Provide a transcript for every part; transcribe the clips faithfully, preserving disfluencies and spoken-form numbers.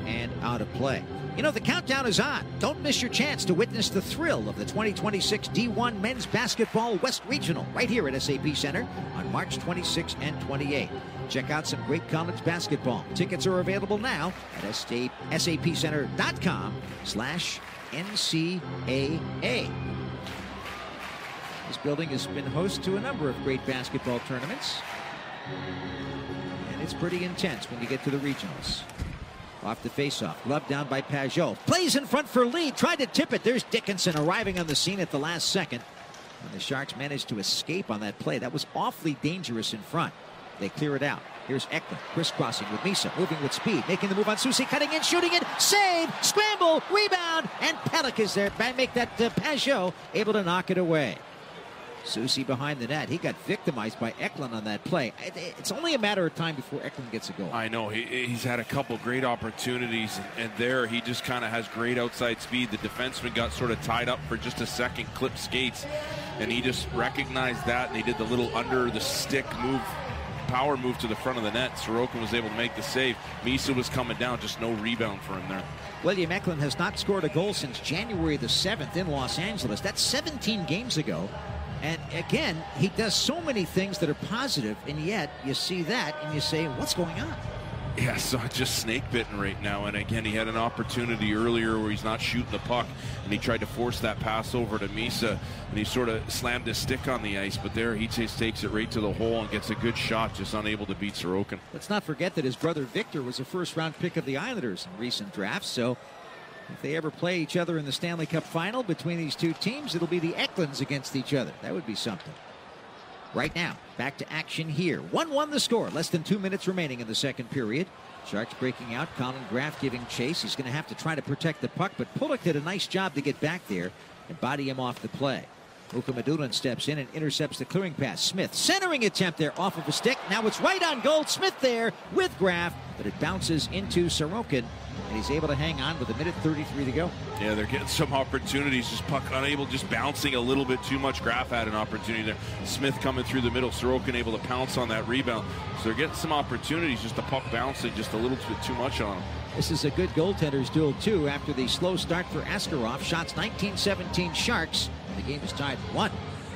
and out of play. You know, the countdown is on. Don't miss your chance to witness the thrill of the twenty twenty-six D one Men's Basketball West Regional right here at S A P Center on March twenty-sixth and twenty-eighth. Check out some great college basketball. Tickets are available now at sapcenter.com slash NCAA. This building has been host to a number of great basketball tournaments. And it's pretty intense when you get to the regionals. Off the faceoff, glove down by Pajot. Plays in front for Lee, tried to tip it. There's Dickinson arriving on the scene at the last second. And the Sharks managed to escape on that play. That was awfully dangerous in front. They clear it out. Here's Eklund crisscrossing with Misa, moving with speed, making the move on Soucy, cutting in, shooting it, save, scramble, rebound, and Pelech is there. Make that uh, Pajot able to knock it away. Soucy behind the net. He got victimized by Eklund on that play. It's only a matter of time before Eklund gets a goal. I know. He, he's had a couple great opportunities, and, and there he just kind of has great outside speed. The defenseman got sort of tied up for just a second, clipped skates, and he just recognized that, and he did the little under the stick move, power move to the front of the net. Sorokin was able to make the save. Misa was coming down, just no rebound for him there. William Eklund has not scored a goal since January the seventh in Los Angeles. That's seventeen games ago. And again, he does so many things that are positive, and yet you see that and you say, what's going on? Yeah, so just snake bitten right now. And again, he had an opportunity earlier where he's not shooting the puck, and he tried to force that pass over to Misa, and he sort of slammed his stick on the ice. But there, he just takes it right to the hole and gets a good shot, just unable to beat Sorokin. Let's not forget that his brother Victor was a first-round pick of the Islanders in recent drafts. So if they ever play each other in the Stanley Cup final between these two teams, it'll be the Eklunds against each other. That would be something. Right now, back to action here. one one the score. Less than two minutes remaining in the second period. Sharks breaking out. Colin Graff giving chase. He's going to have to try to protect the puck, but Pulock did a nice job to get back there and body him off the play. Mukhamadullin steps in and intercepts the clearing pass. Smith, centering attempt there off of a stick. Now it's right on goal. Smith there with Graff, but it bounces into Sorokin, and he's able to hang on with a minute thirty-three to go. Yeah, they're getting some opportunities. Just puck unable, just bouncing a little bit too much. Graff had an opportunity there. Smith coming through the middle. Sorokin able to pounce on that rebound. So they're getting some opportunities. Just the puck bouncing just a little bit too much on them. This is a good goaltender's duel, too, after the slow start for Askarov. Shots nineteen seventeen Sharks. The game is tied one.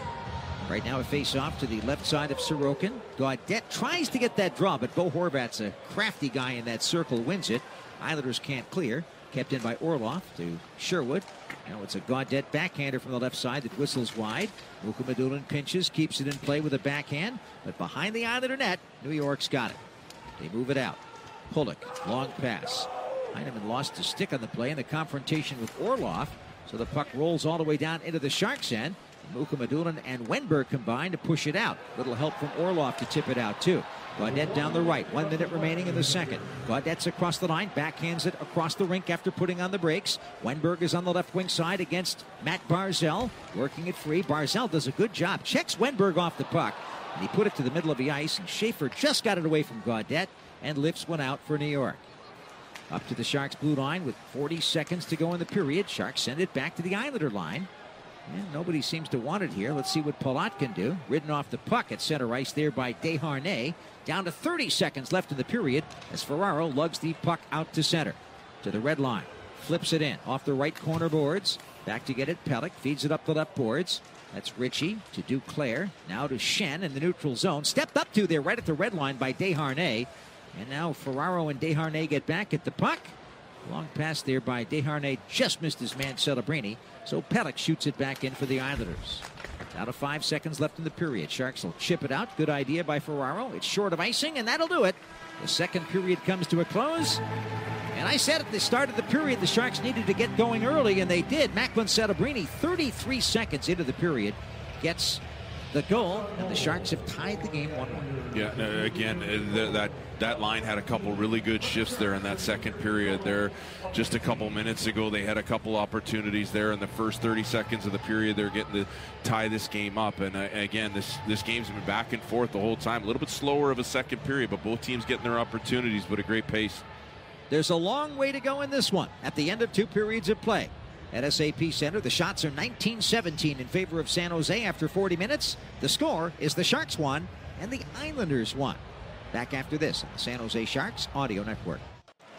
Right now a face-off to the left side of Sorokin. Gaudette tries to get that draw, but Bo Horvat's a crafty guy in that circle, wins it. Islanders can't clear. Kept in by Orlov to Sherwood. Now it's a Gaudette backhander from the left side that whistles wide. Mukhamadullin pinches, keeps it in play with a backhand, but behind the Islander net, New York's got it. They move it out. Pulock, long pass. Heineman lost his stick on the play in the confrontation with Orlov. So the puck rolls all the way down into the Sharks' end. Mukhamadullin and Wenberg combine to push it out. Little help from Orlov to tip it out, too. Gaudette down the right. One minute remaining in the second. Gaudette's across the line. Backhands it across the rink after putting on the brakes. Wenberg is on the left wing side against Matt Barzal. Working it free. Barzal does a good job. Checks Wenberg off the puck. And he put it to the middle of the ice. And Schaefer just got it away from Gaudette and lifts one out for New York. Up to the Sharks' blue line with forty seconds to go in the period. Sharks send it back to the Islander line. And nobody seems to want it here. Let's see what Palat can do. Ridden off the puck at center ice there by Desharnais. Down to thirty seconds left in the period as Ferraro lugs the puck out to center. To the red line. Flips it in off the right corner boards. Back to get it. Pelech feeds it up the left boards. That's Ritchie to Duclair. Now to Shen in the neutral zone. Stepped up to there right at the red line by Desharnais. And now Ferraro and Desharnais get back at the puck. Long pass there by Desharnais. Just missed his man Celebrini. So Pelech shoots it back in for the Islanders. Out of five seconds left in the period. Sharks will chip it out. Good idea by Ferraro. It's short of icing, and that'll do it. The second period comes to a close. And I said at the start of the period the Sharks needed to get going early, and they did. Macklin Celebrini, thirty-three seconds into the period, gets the goal, and the Sharks have tied the game one one. Yeah, again, that that line had a couple really good shifts there in that second period. There, just a couple minutes ago, they had a couple opportunities there in the first thirty seconds of the period. They're getting to tie this game up, and uh, again, this this game's been back and forth the whole time. A little bit slower of a second period, but both teams getting their opportunities, but a great pace. There's a long way to go in this one. At the end of two periods of play at S A P Center, the shots are nineteen seventeen in favor of San Jose after forty minutes. The score is the Sharks one and the Islanders one. Back after this on the San Jose Sharks Audio Network.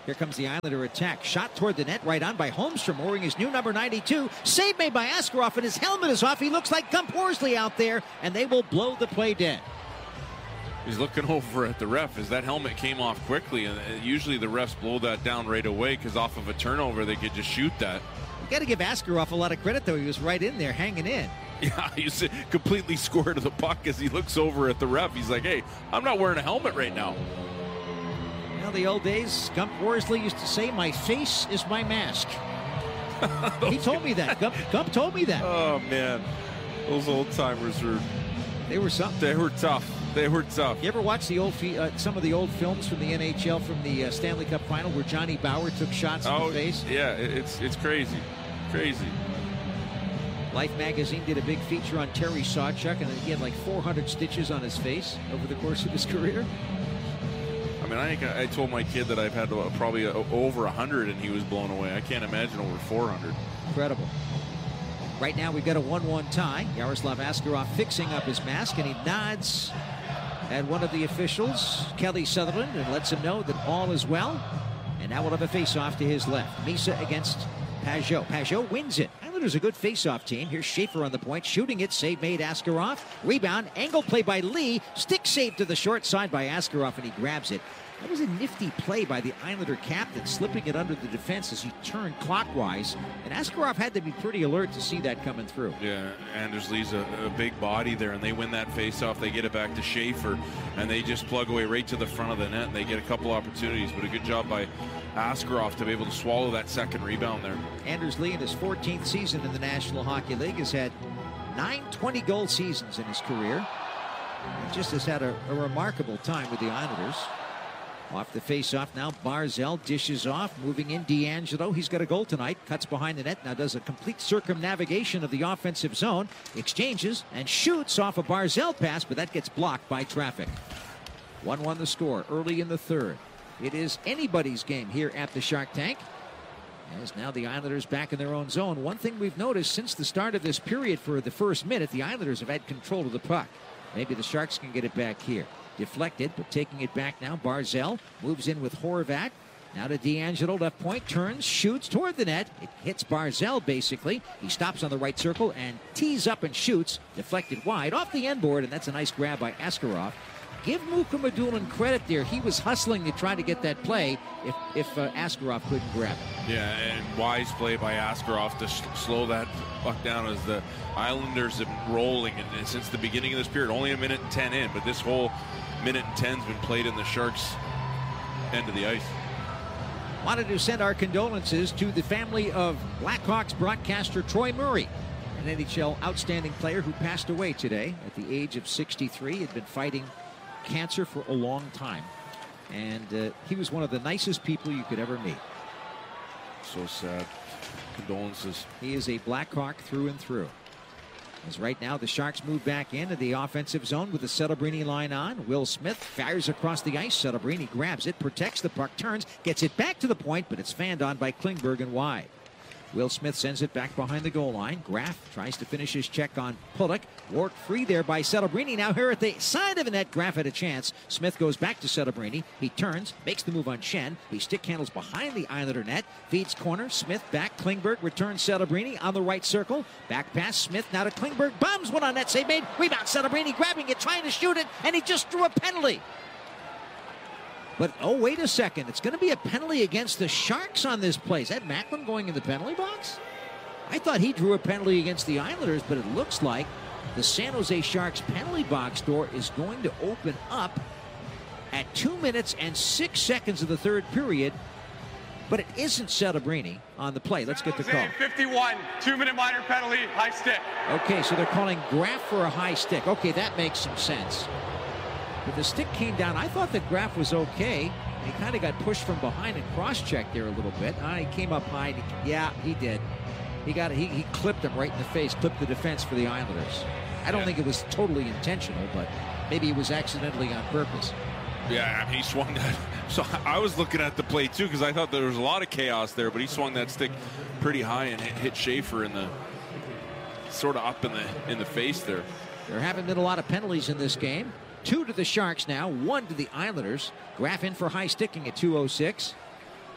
Here comes the Islander attack. Shot toward the net, right on by Holmstrom, wearing his new number ninety-two. Save made by Askarov, and his helmet is off. He looks like Gump Horsley out there, and they will blow the play dead. He's looking over at the ref as that helmet came off quickly, and usually the refs blow that down right away because off of a turnover they could just shoot that. You got to give Askarov a lot of credit, though. He was right in there, hanging in. Yeah, he's completely square to the puck as he looks over at the ref. He's like, hey, I'm not wearing a helmet right now. Well, the old days, Gump Worsley used to say, my face is my mask. He told me that. Gump, Gump told me that. Oh, man. Those old timers were... They were something. They were tough. They were tough. You ever watch the old uh, some of the old films from the N H L from the uh, Stanley Cup Final where Johnny Bauer took shots oh, in the face? Yeah, it's, it's crazy. Crazy. Life magazine did a big feature on Terry Sawchuk, and he had like four hundred stitches on his face over the course of his career. I mean, I think I told my kid that I've had probably over one hundred, and he was blown away. I can't imagine over four hundred. Incredible. Right now, we've got a one one tie. Yaroslav Askarov fixing up his mask, and he nods at one of the officials, Kelly Sutherland, and lets him know that all is well. And now we'll have a face-off to his left. Misa against Pajot. Pajot wins it. Islanders a good face-off team. Here's Schaefer on the point, shooting it. Save made Askarov. Rebound, angle play by Lee. Stick save to the short side by Askarov, and he grabs it. That was a nifty play by the Islander captain, slipping it under the defense as he turned clockwise. And Askarov had to be pretty alert to see that coming through. Yeah, Anders Lee's a, a big body there, and they win that face-off. They get it back to Schaefer, and they just plug away right to the front of the net, and they get a couple opportunities. But a good job by Askarov to be able to swallow that second rebound there. Anders Lee in his fourteenth season in the National Hockey League has had nine twenty-goal seasons in his career. He just has had a, a remarkable time with the Islanders. Off the face-off now, Barzal dishes off, moving in DeAngelo. He's got a goal tonight, cuts behind the net, now does a complete circumnavigation of the offensive zone, exchanges and shoots off a Barzal pass, but that gets blocked by traffic. one one the score early in the third. It is anybody's game here at the Shark Tank, as now the Islanders back in their own zone. One thing we've noticed since the start of this period for the first minute, the Islanders have had control of the puck. Maybe the Sharks can get it back here. Deflected, but taking it back now. Barzal moves in with Horvat. Now to DeAngelo, left point, turns, shoots toward the net. It hits Barzal, basically. He stops on the right circle and tees up and shoots. Deflected wide off the end board, and that's a nice grab by Askarov. Give Muka Madulin credit there. He was hustling to try to get that play if, if uh, Askarov couldn't grab it. Yeah, and wise play by Askarov to sh slow that puck down as the Islanders have been rolling and, and since the beginning of this period. Only a minute and ten in, but this whole minute and ten's been played in the Sharks' end of the ice. Wanted to send our condolences to the family of Blackhawks broadcaster Troy Murray, an N H L outstanding player who passed away today at the age of sixty-three. He had been fighting cancer for a long time, and uh, he was one of the nicest people you could ever meet. So sad. Condolences. He is a Blackhawk through and through. As right now the Sharks move back into the offensive zone with the Celebrini line on. Will Smith fires across the ice. Celebrini grabs it, protects the puck, turns, gets it back to the point, but it's fanned on by Klingberg and wide. Will Smith sends it back behind the goal line. Graf tries to finish his check on Pulock. Worked free there by Celebrini. Now here at the side of the net, Graf had a chance. Smith goes back to Celebrini. He turns, makes the move on Schenn. He stick handles behind the Islander net. Feeds corner. Smith back. Klingberg returns Celebrini on the right circle. Back pass. Smith now to Klingberg. Bombs one on net. Save made. Rebound. Celebrini grabbing it, trying to shoot it, and he just threw a penalty. But, oh, wait a second. It's going to be a penalty against the Sharks on this play. Is that Macklin going in the penalty box? I thought he drew a penalty against the Islanders, but it looks like the San Jose Sharks penalty box door is going to open up at two minutes and six seconds of the third period. But it isn't Celebrini on the play. Let's get the call. fifty-one, two-minute minor penalty, high stick. Okay, so they're calling Graf for a high stick. Okay, that makes some sense. But the stick came down. I thought that Graf was okay. He kind of got pushed from behind and cross-checked there a little bit. Uh, he came up high. And he, yeah, he did. He got he, he clipped him right in the face, clipped the defense for the Islanders. I don't yeah. think it was totally intentional, but maybe it was accidentally on purpose. Yeah, I mean, he swung that. So I was looking at the play, too, because I thought there was a lot of chaos there, but he swung that stick pretty high and hit, hit Schaefer in the sort of up in the in the face there. There haven't been a lot of penalties in this game. Two to the Sharks now, one to the Islanders. Graf in for high sticking at two oh six.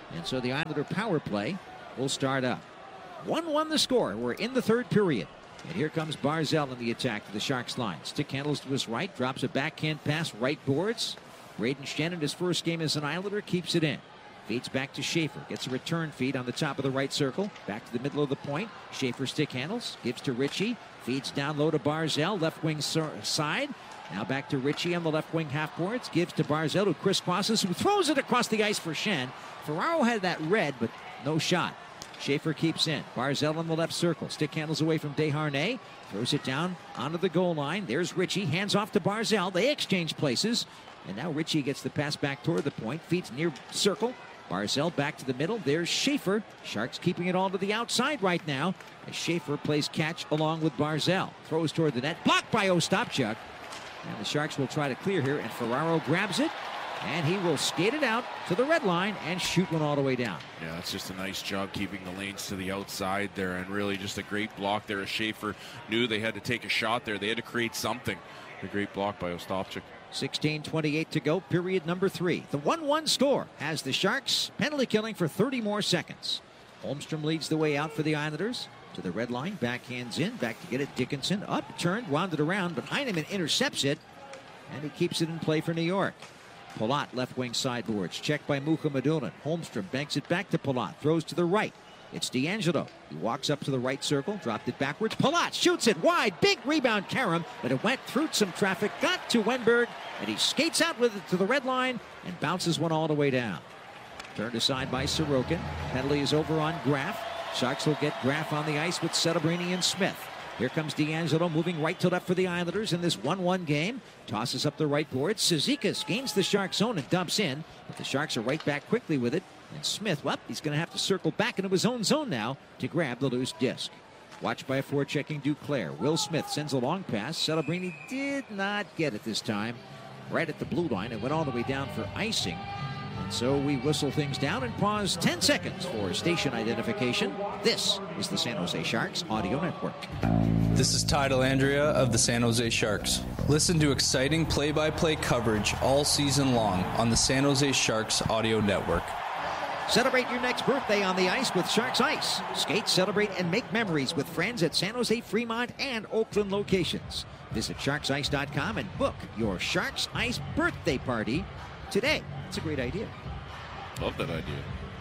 And so the Islander power play will start up. one one the score. We're in the third period. And here comes Barzal in the attack to the Sharks line. Stick handles to his right, drops a backhand pass, right boards. Braden Shannon, his first game as an Islander, keeps it in. Feeds back to Schaefer. Gets a return feed on the top of the right circle. Back to the middle of the point. Schaefer stick handles. Gives to Ritchie. Feeds down low to Barzal. Left wing side. Now back to Ritchie on the left wing half boards. Gives to Barzal, who crisscrosses, who throws it across the ice for Shen. Ferraro had that red, but no shot. Schaefer keeps in. Barzal on the left circle. Stick handles away from Desharnais. Throws it down onto the goal line. There's Ritchie. Hands off to Barzal. They exchange places. And now Ritchie gets the pass back toward the point. Feeds near circle. Barzal back to the middle. There's Schaefer. Sharks keeping it all to the outside right now as Schaefer plays catch along with Barzal. Throws toward the net. Blocked by Ostapchuk. And the Sharks will try to clear here, and Ferraro grabs it. And he will skate it out to the red line and shoot one all the way down. Yeah, that's just a nice job keeping the lanes to the outside there, and really just a great block there as Schaefer knew they had to take a shot there. They had to create something. A great block by Ostapchuk. sixteen twenty-eight to go, period number three. The one one score has the Sharks penalty killing for thirty more seconds. Holmstrom leads the way out for the Islanders. To the red line, backhands in, back to get it. Dickinson up, turned, wound it around, but Heineman intercepts it, and he keeps it in play for New York. Palat left wing sideboards, checked by Mukhamadullin. Holmstrom banks it back to Palat, throws to the right. It's DeAngelo. He walks up to the right circle, dropped it backwards. Palat shoots it wide, big rebound, Karam, but it went through some traffic, got to Wenberg, and he skates out with it to the red line and bounces one all the way down. Turned aside by Sorokin. Penalty is over on Graf. Sharks will get Graf on the ice with Celebrini and Smith. Here comes DeAngelo moving right to left for the Islanders in this one one game. Tosses up the right board. Cizikas gains the Sharks zone and dumps in, but the Sharks are right back quickly with it. And Smith, well, he's going to have to circle back into his own zone now to grab the loose disc. Watched by a forechecking Duclair. Will Smith sends a long pass. Celebrini did not get it this time. Right at the blue line. It went all the way down for icing. And so we whistle things down and pause ten seconds for station identification. This is the San Jose Sharks Audio Network. This is Ty Delandria of the San Jose Sharks. Listen to exciting play-by-play coverage all season long on the San Jose Sharks Audio Network. Celebrate your next birthday on the ice with Sharks Ice. Skate, celebrate, and make memories with friends at San Jose, Fremont, and Oakland locations. Visit sharks ice dot com and book your Sharks Ice birthday party today. It's a great idea. Love that idea.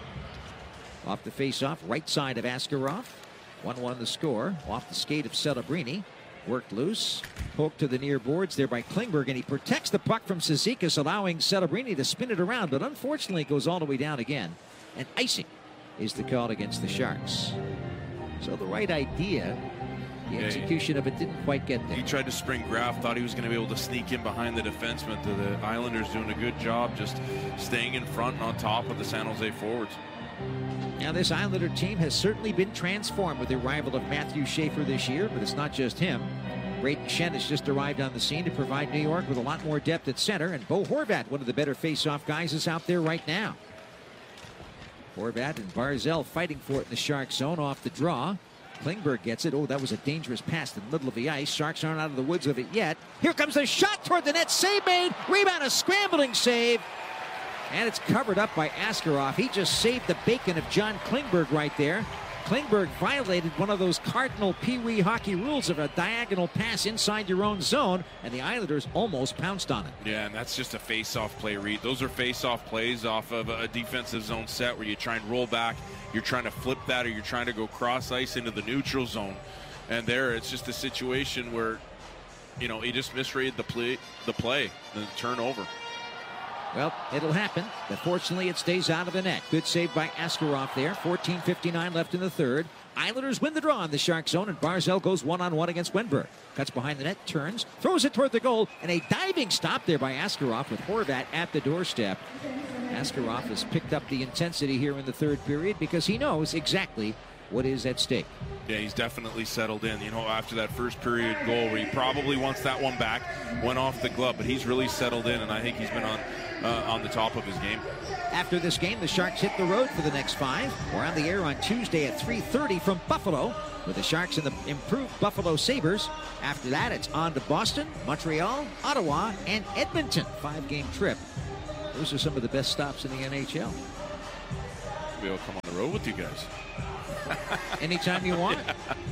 Off the face-off, right side of Askarov. one one the score. Off the skate of Celebrini. Worked loose. Poked to the near boards there by Klingberg, and he protects the puck from Cizikas, allowing Celebrini to spin it around, but unfortunately it goes all the way down again. And icing is the call against the Sharks. So the right idea, the yeah, execution he, of it didn't quite get there. He tried to spring Graf, thought he was going to be able to sneak in behind the defenseman. The Islanders doing a good job just staying in front and on top of the San Jose forwards. Now this Islander team has certainly been transformed with the arrival of Matthew Schaefer this year, but it's not just him. Braden Shen has just arrived on the scene to provide New York with a lot more depth at center, and Bo Horvat, one of the better face-off guys, is out there right now. Horvat and Barzal fighting for it in the Sharks zone off the draw. Klingberg gets it. Oh, that was a dangerous pass in the middle of the ice. Sharks aren't out of the woods with it yet. Here comes the shot toward the net. Save made. Rebound, a scrambling save. And it's covered up by Askarov. He just saved the bacon of John Klingberg right there. Klingberg violated one of those cardinal Pee-wee hockey rules of a diagonal pass inside your own zone, and the Islanders almost pounced on it. Yeah, and that's just a face-off play, Reed. Those are face-off plays off of a defensive zone set where you try and roll back, you're trying to flip that, or you're trying to go cross-ice into the neutral zone. And there, it's just a situation where, you know, he just misread the play, the play, the turnover. Well, it'll happen, but fortunately it stays out of the net. Good save by Askarov there. fourteen fifty-nine left in the third. Islanders win the draw in the Shark zone, and Barzal goes one-on-one against Wenberg. Cuts behind the net, turns, throws it toward the goal, and a diving stop there by Askarov with Horvat at the doorstep. Askarov has picked up the intensity here in the third period because he knows exactly what is at stake. Yeah, he's definitely settled in. You know, after that first period goal where he probably wants that one back, went off the glove, but he's really settled in, and I think he's been on uh, on the top of his game. After this game, the Sharks hit the road for the next five. We're on the air on Tuesday at three thirty from Buffalo with the Sharks and the improved Buffalo Sabres. After that, it's on to Boston, Montreal, Ottawa, and Edmonton. Five-game trip. Those are some of the best stops in the N H L. be able to come on the road with you guys. Anytime you want.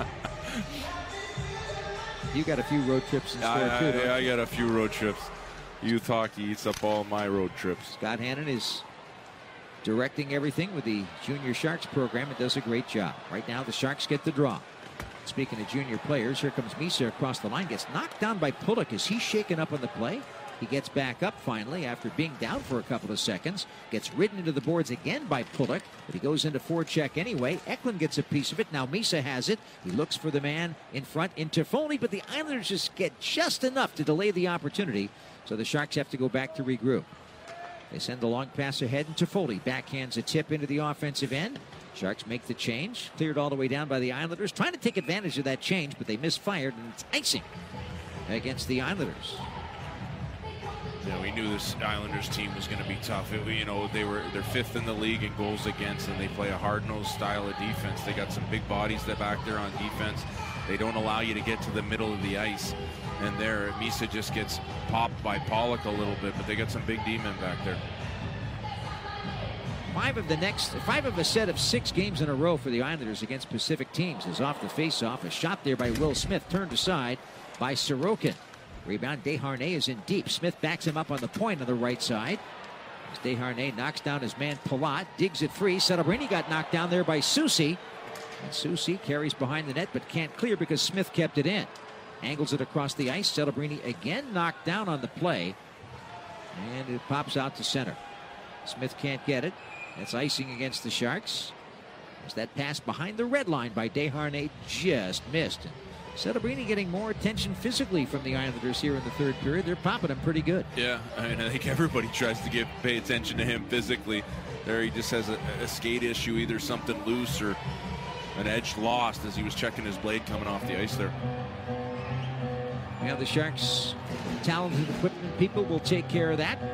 You got a few road trips in store, I, too, I, don't I you? got a few road trips. Youth hockey eats up all my road trips. Scott Hannon is directing everything with the Junior Sharks program and does a great job. Right now, the Sharks get the draw. Speaking of junior players, here comes Misa across the line. Gets knocked down by Pulock. Is he shaken up on the play? He gets back up finally after being down for a couple of seconds. Gets ridden into the boards again by Pulock, but he goes into forecheck anyway. Eklund gets a piece of it. Now Misa has it. He looks for the man in front in Toffoli, but the Islanders just get just enough to delay the opportunity, so the Sharks have to go back to regroup. They send the long pass ahead, and Toffoli backhands a tip into the offensive end. Sharks make the change. Cleared all the way down by the Islanders. Trying to take advantage of that change, but they misfired, and it's icing against the Islanders. Yeah, we knew this Islanders team was going to be tough. It, you know, they were they're fifth in the league in goals against, and they play a hard-nosed style of defense. They got some big bodies that back there on defense. They don't allow you to get to the middle of the ice. And there, Misa just gets popped by Pulock a little bit, but they got some big D-men back there. Five of the next, five of a set of six games in a row for the Islanders against Pacific teams is off the face-off. A shot there by Will Smith, turned aside by Sorokin. Rebound, Desharnais is in deep. Smith backs him up on the point on the right side. As Desharnais knocks down his man Palat, digs it free. Celebrini got knocked down there by Soucy. And Soucy carries behind the net but can't clear because Smith kept it in. Angles it across the ice. Celebrini again knocked down on the play. And it pops out to center. Smith can't get it. That's icing against the Sharks. As that pass behind the red line by Desharnais just missed. Celebrini getting more attention physically from the Islanders here in the third period. They're popping him pretty good. Yeah, I mean, I think everybody tries to give pay attention to him physically. There he just has a, a skate issue, either something loose or an edge lost as he was checking his blade coming off the ice there. Well, the Sharks, talented equipment people, will take care of that.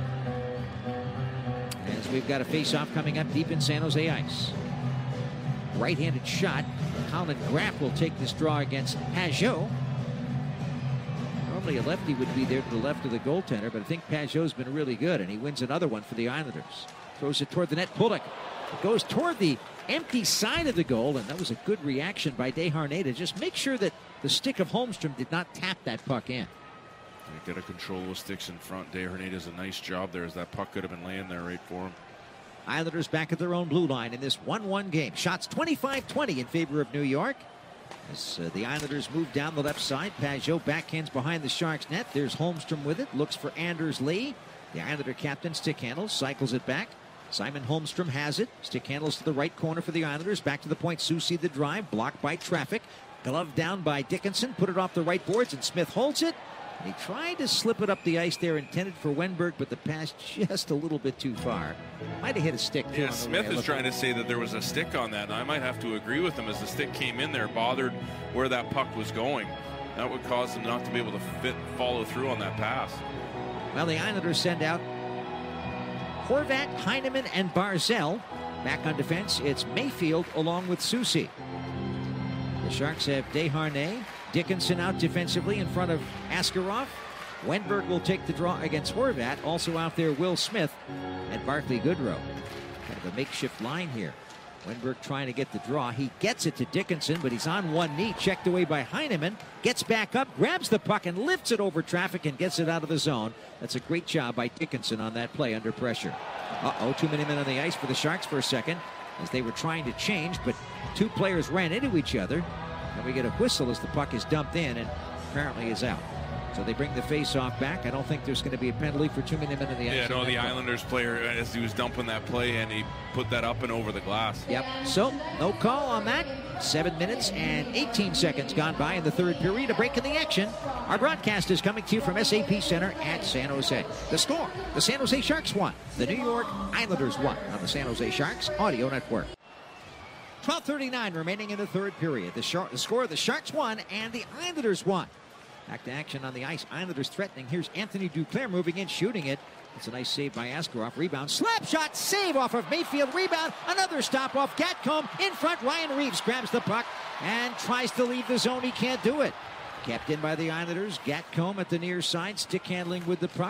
As we've got a face-off coming up deep in San Jose ice. Right-handed shot. Colin Graff will take this draw against Pajot. Normally a lefty would be there to the left of the goaltender, but I think Pajot's been really good, and he wins another one for the Islanders. Throws it toward the net. Pulock. It goes toward the empty side of the goal, and that was a good reaction by Desharnais to just make sure that the stick of Holmstrom did not tap that puck in. They got to control those sticks in front. Desharnais does a nice job there as that puck could have been laying there right for him. Islanders back at their own blue line in this one one game. Shots twenty-five twenty in favor of New York. As uh, the Islanders move down the left side, Pajot backhands behind the Sharks net. There's Holmstrom with it. Looks for Anders Lee. The Islander captain stick handles, cycles it back. Simon Holmstrom has it. Stick handles to the right corner for the Islanders. Back to the point. Soucy the drive. Blocked by traffic. Glove down by Dickinson. Put it off the right boards, and Smith holds it. He tried to slip it up the ice there, intended for Wenberg, but the pass just a little bit too far. Might have hit a stick. Yeah, Smith is trying to say that there was a stick on that, and I might have to agree with him as the stick came in there, bothered where that puck was going. That would cause him not to be able to fit, follow through on that pass. Well, the Islanders send out Horvat, Heineman, and Barzell. Back on defense, it's Mayfield along with Soucy. The Sharks have Desharnais, Dickinson out defensively in front of Askarov. Wenberg will take the draw against Horvat. Also out there, Will Smith and Barclay Goodrow. Kind of a makeshift line here. Wenberg trying to get the draw. He gets it to Dickinson, but he's on one knee. Checked away by Heineman. Gets back up, grabs the puck, and lifts it over traffic and gets it out of the zone. That's a great job by Dickinson on that play under pressure. Uh-oh, two-minute men on the ice for the Sharks for a second as they were trying to change, but two players ran into each other. And we get a whistle as the puck is dumped in and apparently is out. So they bring the face-off back. I don't think there's going to be a penalty for two minute men in the ice. Yeah, no, the Islanders player, as he was dumping that play, and he put that up and over the glass. Yep. So, no call on that. Seven minutes and eighteen seconds gone by in the third period. A break in the action. Our broadcast is coming to you from S A P Center at San Jose. The score, the San Jose Sharks won. The New York Islanders won on the San Jose Sharks Audio Network. twelve thirty-nine remaining in the third period. The, Shar the score, the Sharks won and the Islanders won. Back to action on the ice. Islanders threatening. Here's Anthony Duclair moving in, shooting it. It's a nice save by Askarov. Rebound. Slap shot. Save off of Mayfield. Rebound. Another stop off Gatcomb. In front. Ryan Reeves grabs the puck and tries to leave the zone. He can't do it. Kept in by the Islanders. Gatcomb at the near side. Stick handling with the puck.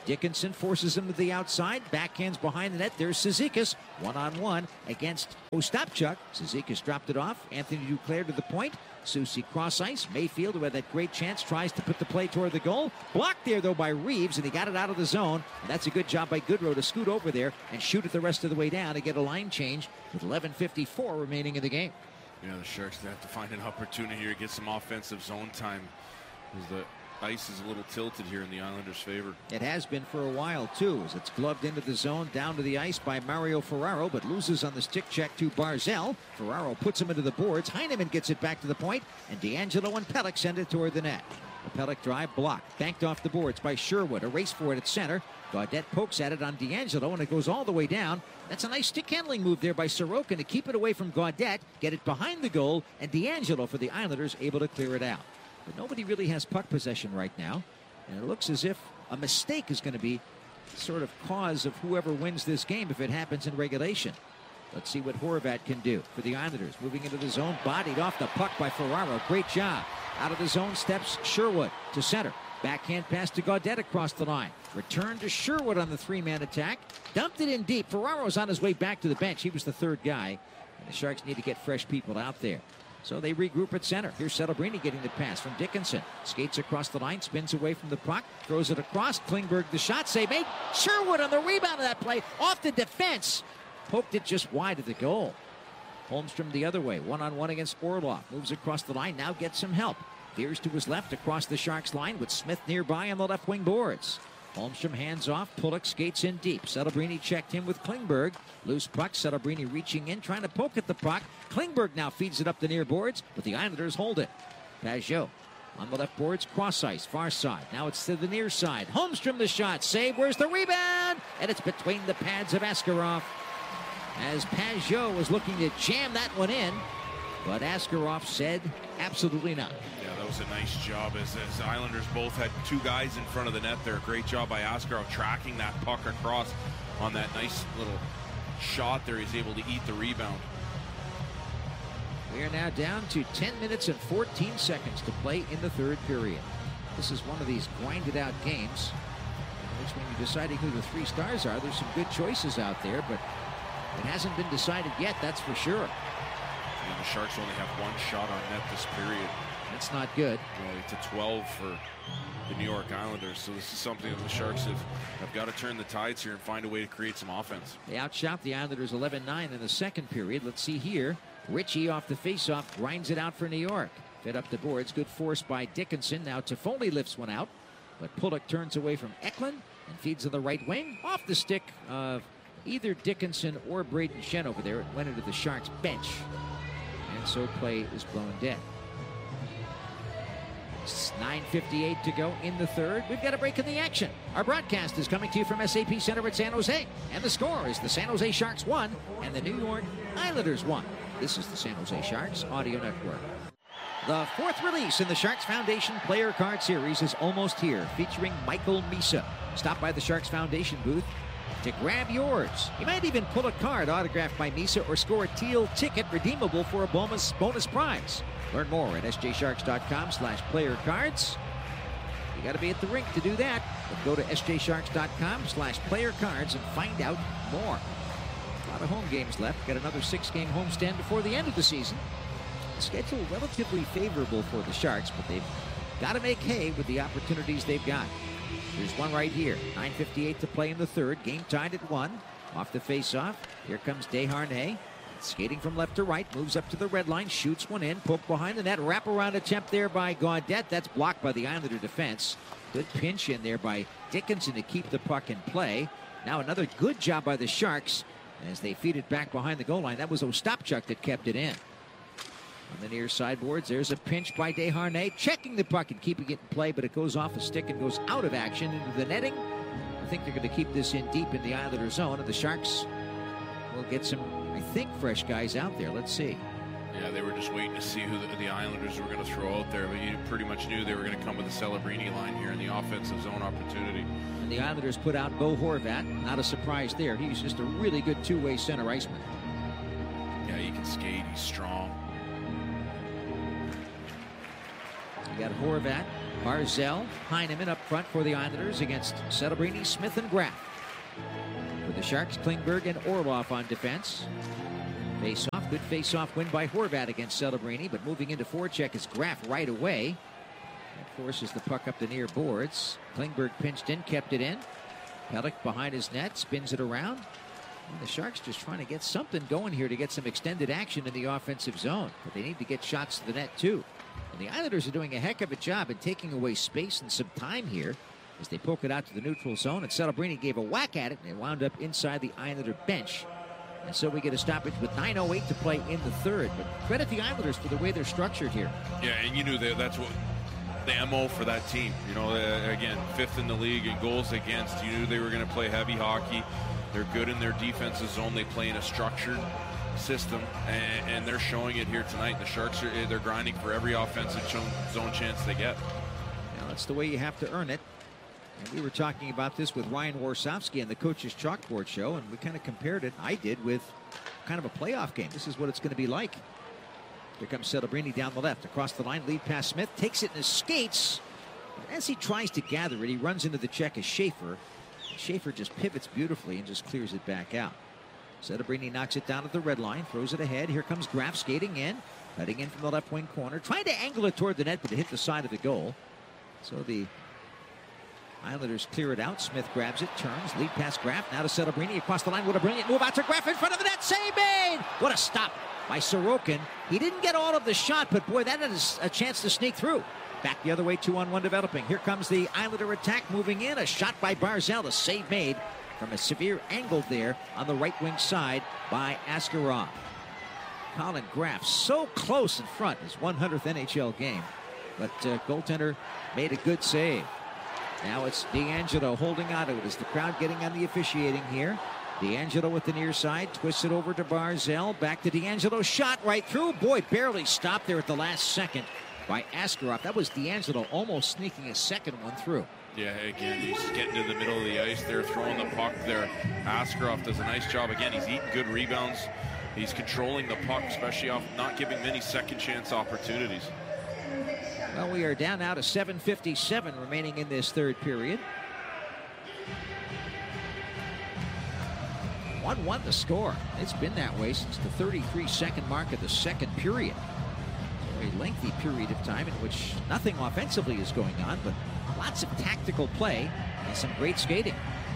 Dickinson forces him to the outside. Backhands behind the net. There's Cizikas one-on-one against Ostapchuk. Cizikas dropped it off. Anthony Duclair to the point. Soucy cross ice. Mayfield, who had that great chance, tries to put the play toward the goal. Blocked there, though, by Reeves, and he got it out of the zone. And that's a good job by Goodrow to scoot over there and shoot it the rest of the way down to get a line change with eleven fifty-four remaining in the game. Yeah, the Sharks have to find an opportunity here to get some offensive zone time, as the ice is a little tilted here in the Islanders' favor. It has been for a while, too, as it's gloved into the zone, down to the ice by Mario Ferraro, but loses on the stick check to Barzell. Ferraro puts him into the boards. Heineman gets it back to the point, and D'Angelo and Pelech send it toward the net. The Pelech drive blocked, banked off the boards by Sherwood. A race for it at center. Gaudette pokes at it on D'Angelo, and it goes all the way down. That's a nice stick handling move there by Sorokin to keep it away from Gaudette, get it behind the goal, and D'Angelo for the Islanders able to clear it out. But nobody really has puck possession right now, and it looks as if a mistake is going to be sort of cause of whoever wins this game if it happens in regulation. Let's see what Horvat can do for the Islanders. Moving into the zone, bodied off the puck by Ferraro. Great job. Out of the zone steps Sherwood to center. Backhand pass to Gaudette across the line. Return to Sherwood on the three-man attack. Dumped it in deep. Ferraro's on his way back to the bench. He was the third guy. And the Sharks need to get fresh people out there. So they regroup at center. Here's Celebrini getting the pass from Dickinson. Skates across the line, spins away from the puck, throws it across. Klingberg, the shot save made. Sherwood on the rebound of that play. Off the defense. Poked it just wide of the goal. Holmstrom the other way. One-on-one against Orlov. Moves across the line. Now gets some help. Veers to his left across the Sharks line with Smith nearby on the left wing boards. Holmstrom hands off. Pulock skates in deep. Celebrini checked him with Klingberg. Loose puck. Celebrini reaching in, trying to poke at the puck. Klingberg now feeds it up the near boards, but the Islanders hold it. Pajot on the left boards, cross ice, far side. Now it's to the near side. Holmstrom the shot. Save. Where's the rebound? And it's between the pads of Askarov, as Pajot was looking to jam that one in, but Askarov said absolutely not. Yeah, that was a nice job as, as the Islanders both had two guys in front of the net there. Great job by Askarov tracking that puck across on that nice little shot there. He's able to eat the rebound. We are now down to ten minutes and fourteen seconds to play in the third period. This is one of these grinded out games in which, when you're deciding who the three stars are, there's some good choices out there, but it hasn't been decided yet, that's for sure. And the Sharks only have one shot on net this period. That's not good. Only to twelve for the New York Islanders. So this is something that the Sharks have, have got to turn the tides here and find a way to create some offense. They outshot the Islanders eleven nine in the second period. Let's see here. Ritchie off the faceoff grinds it out for New York. Fed up the boards. Good force by Dickinson. Now Toffoli lifts one out, but Pulock turns away from Eklund and feeds to the right wing. Off the stick of either Dickinson or Braden Shen over there. It went into the Sharks bench, and so play is blown dead. It's nine fifty-eight to go in the third. We've got a break in the action. Our broadcast is coming to you from S A P Center at San Jose. And the score is the San Jose Sharks one and the New York Islanders one. This is the San Jose Sharks Audio Network. The fourth release in the Sharks Foundation Player Card Series is almost here, featuring Michael Misa. Stop by the Sharks Foundation booth to grab yours. You might even pull a card autographed by Misa or score a teal ticket redeemable for a bonus bonus prize. Learn more at S J Sharks dot com slash player cards. You got to be at the rink to do that, but go to S J Sharks dot com slash player cards and find out more. A lot of home games left. Got another six-game homestand before the end of the season. The schedule relatively favorable for the Sharks, but they've got to make hay with the opportunities they've got. Here's one right here. nine fifty-eight to play in the third. Game tied at one. Off the face-off. Here comes Desharnais. Skating from left to right. Moves up to the red line. Shoots one in. Poke behind the net. Wraparound attempt there by Gaudette. That's blocked by the Islander defense. Good pinch in there by Dickinson to keep the puck in play. Now another good job by the Sharks as they feed it back behind the goal line. That was Ostapchuk that kept it in. On the near sideboards, there's a pinch by Desharnais, checking the puck and keeping it in play, but it goes off a stick and goes out of action into the netting. I think they're going to keep this in deep in the Islander zone, and the Sharks will get some, I think, fresh guys out there. Let's see. Yeah, they were just waiting to see who the, the Islanders were going to throw out there, but you pretty much knew they were going to come with a Celebrini line here in the offensive zone opportunity. And the Islanders put out Bo Horvat. Not a surprise there. He's just a really good two-way center iceman. Yeah, he can skate. He's strong. You got Horvat Barzal, Heineman up front for the Islanders against Celebrini, Smith, and Graf. For the Sharks, Klingberg and Orlov on defense. Face-off, good face-off win by Horvat against Celebrini, but moving into forecheck is Graf right away. That forces the puck up the near boards. Klingberg pinched in, kept it in. Pelech behind his net, spins it around. And the Sharks just trying to get something going here to get some extended action in the offensive zone. But they need to get shots to the net, too. And the Islanders are doing a heck of a job in taking away space and some time here as they poke it out to the neutral zone. And Celebrini gave a whack at it, and it wound up inside the Islander bench. And so we get a stoppage with nine oh eight to play in the third. But credit the Islanders for the way they're structured here. Yeah, and you knew that that's what the M O for that team. You know, uh, again, fifth in the league in goals against. You knew they were going to play heavy hockey. They're good in their defensive zone. They play in a structured system, and, and they're showing it here tonight. The Sharks are they're grinding for every offensive zone chance they get. Now, that's the way you have to earn it. And we were talking about this with Ryan Warsofsky on the Coach's Chalkboard show, and we kind of compared it, I did, with kind of a playoff game. This is what it's going to be like. Here comes Celebrini down the left. Across the line, lead pass Smith. Takes it in his skates. As he tries to gather it, he runs into the check as Schaefer. Schaefer just pivots beautifully and just clears it back out. Celebrini knocks it down at the red line, throws it ahead. Here comes Graf skating in, cutting in from the left wing corner, trying to angle it toward the net, but it hit the side of the goal. So the Islanders clear it out. Smith grabs it, turns, lead pass Graf. Now to Celebrini across the line. What a brilliant move out to Graf in front of the net. Save made! What a stop by Sorokin. He didn't get all of the shot, but boy, that is a chance to sneak through. Back the other way, two on one developing. Here comes the Islander attack moving in. A shot by Barzal. A save made from a severe angle there on the right wing side by Askarov. Colin Graf so close in front, his one hundredth N H L game. But uh, goaltender made a good save. Now it's DeAngelo holding on to it as the crowd getting on the officiating here. DeAngelo with the near side, twists it over to Barzal. Back to DeAngelo, shot right through. Boy, barely stopped there at the last second by Askarov. That was DeAngelo almost sneaking a second one through. Yeah, again, he's getting to the middle of the ice there, throwing the puck there. Askarov does a nice job. Again, he's eating good rebounds. He's controlling the puck, especially off not giving many second chance opportunities. Well, we are down now to seven fifty-seven remaining in this third period. one one the score. It's been that way since the thirty-three second mark of the second period. A very lengthy period of time in which nothing offensively is going on, but lots of tactical play and some great skating.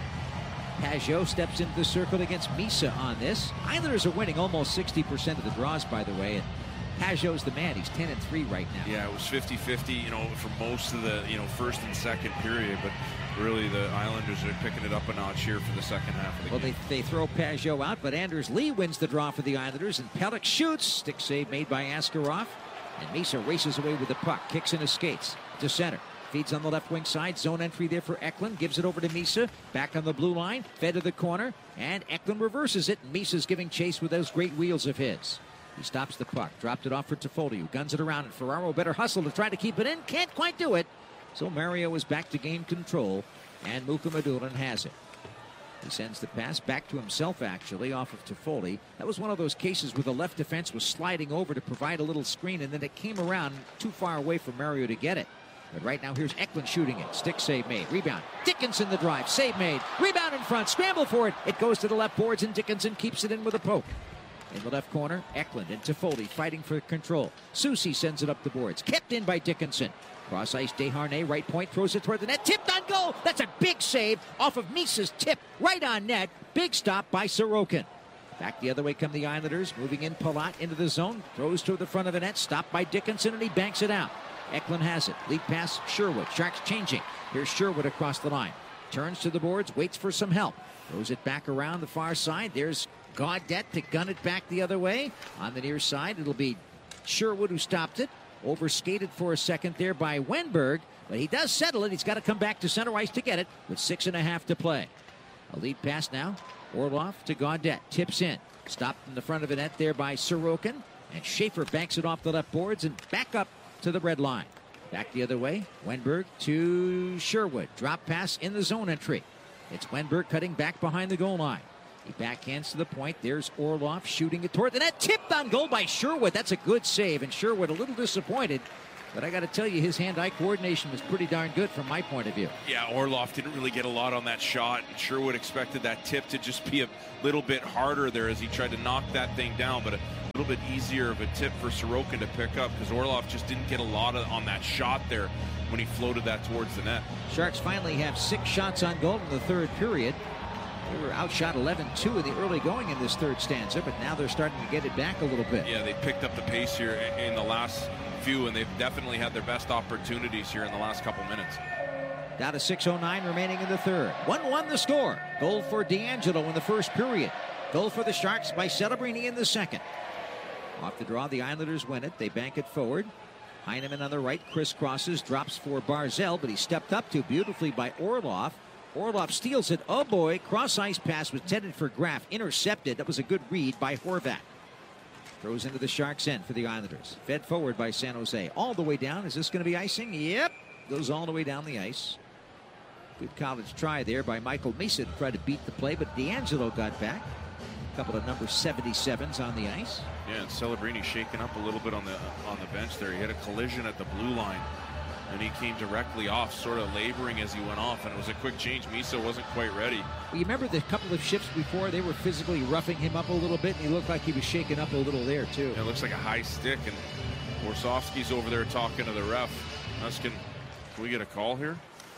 Pajot steps into the circle against Misa on this. Islanders are winning almost sixty percent of the draws, by the way. And Pajot's the man. He's ten and three right now. Yeah, it was fifty fifty, you know, for most of the, you know, first and second period, but really the Islanders are picking it up a notch here for the second half of the well, game. Well, they, they throw Pajot out, but Anders Lee wins the draw for the Islanders, and Pelech shoots. Stick save made by Askarov, and Misa races away with the puck, kicks in his skates to center. Feeds on the left wing side. Zone entry there for Eklund. Gives it over to Misa. Back on the blue line. Fed to the corner. And Eklund reverses it. And Misa's giving chase with those great wheels of his. He stops the puck. Dropped it off for Toffoli, who guns it around. And Ferraro better hustle to try to keep it in. Can't quite do it. So Mario is back to gain control. And Mukhamadullin has it. He sends the pass back to himself, actually, off of Toffoli. That was one of those cases where the left defense was sliding over to provide a little screen. And then it came around too far away for Mario to get it. But right now, here's Eklund shooting it. Stick save made. Rebound. Dickinson the drive. Save made. Rebound in front. Scramble for it. It goes to the left boards, and Dickinson keeps it in with a poke. In the left corner, Eklund and Toffoli fighting for control. Soucy sends it up the boards. Kept in by Dickinson. Cross ice, Desharnais, right point, throws it toward the net. Tipped on goal. That's a big save off of Misa's tip. Right on net. Big stop by Sorokin. Back the other way come the Islanders. Moving in Palat into the zone. Throws toward the front of the net. Stopped by Dickinson, and he banks it out. Eklund has it. Lead pass, Sherwood. Sharks changing. Here's Sherwood across the line. Turns to the boards, waits for some help. Throws it back around the far side. There's Gaudette to gun it back the other way. On the near side, it'll be Sherwood who stopped it. Overskated for a second there by Wenberg, but he does settle it. He's got to come back to center ice to get it with six and a half to play. A lead pass now. Orlov to Gaudette. Tips in. Stopped in the front of the net there by Sorokin. And Schaefer banks it off the left boards and back up to the red line. Back the other way. Wenberg to Sherwood. Drop pass in the zone entry. It's Wenberg cutting back behind the goal line. He backhands to the point. There's Orlov shooting it toward the net. Tipped on goal by Sherwood. That's a good save. And Sherwood a little disappointed But I got to tell you, his hand-eye coordination was pretty darn good from my point of view. Yeah, Orlov didn't really get a lot on that shot. Sherwood expected that tip to just be a little bit harder there as he tried to knock that thing down, but a little bit easier of a tip for Sorokin to pick up because Orlov just didn't get a lot of, on that shot there when he floated that towards the net. Sharks finally have six shots on goal in the third period. They were outshot eleven two in the early going in this third stanza, but now they're starting to get it back a little bit. Yeah, they picked up the pace here in the last few, and they've definitely had their best opportunities here in the last couple minutes. Down to six oh nine remaining in the third. one one the score. Goal for D'Angelo in the first period. Goal for the Sharks by Celebrini in the second. Off the draw, the Islanders win it. They bank it forward. Heineman on the right crisscrosses, drops for Barzal, but he stepped up to beautifully by Orlov. Orlov steals it. Oh boy, cross ice pass was intended for Graf, intercepted. That was a good read by Horvat. Throws into the Sharks' end for the Islanders. Fed forward by San Jose. All the way down. Is this going to be icing? Yep. Goes all the way down the ice. Good college try there by Michael Misa to try to beat the play, but D'Angelo got back. A couple of number seventy-sevens on the ice. Yeah, and Celebrini shaking up a little bit on the on the bench there. He had a collision at the blue line, and he came directly off, sort of laboring as he went off, and it was a quick change. Misa wasn't quite ready. Well, you remember the couple of shifts before, they were physically roughing him up a little bit, and he looked like he was shaking up a little there, too. Yeah, it looks like a high stick, and Warsofsky's over there talking to the ref. Asking, can we get a call here?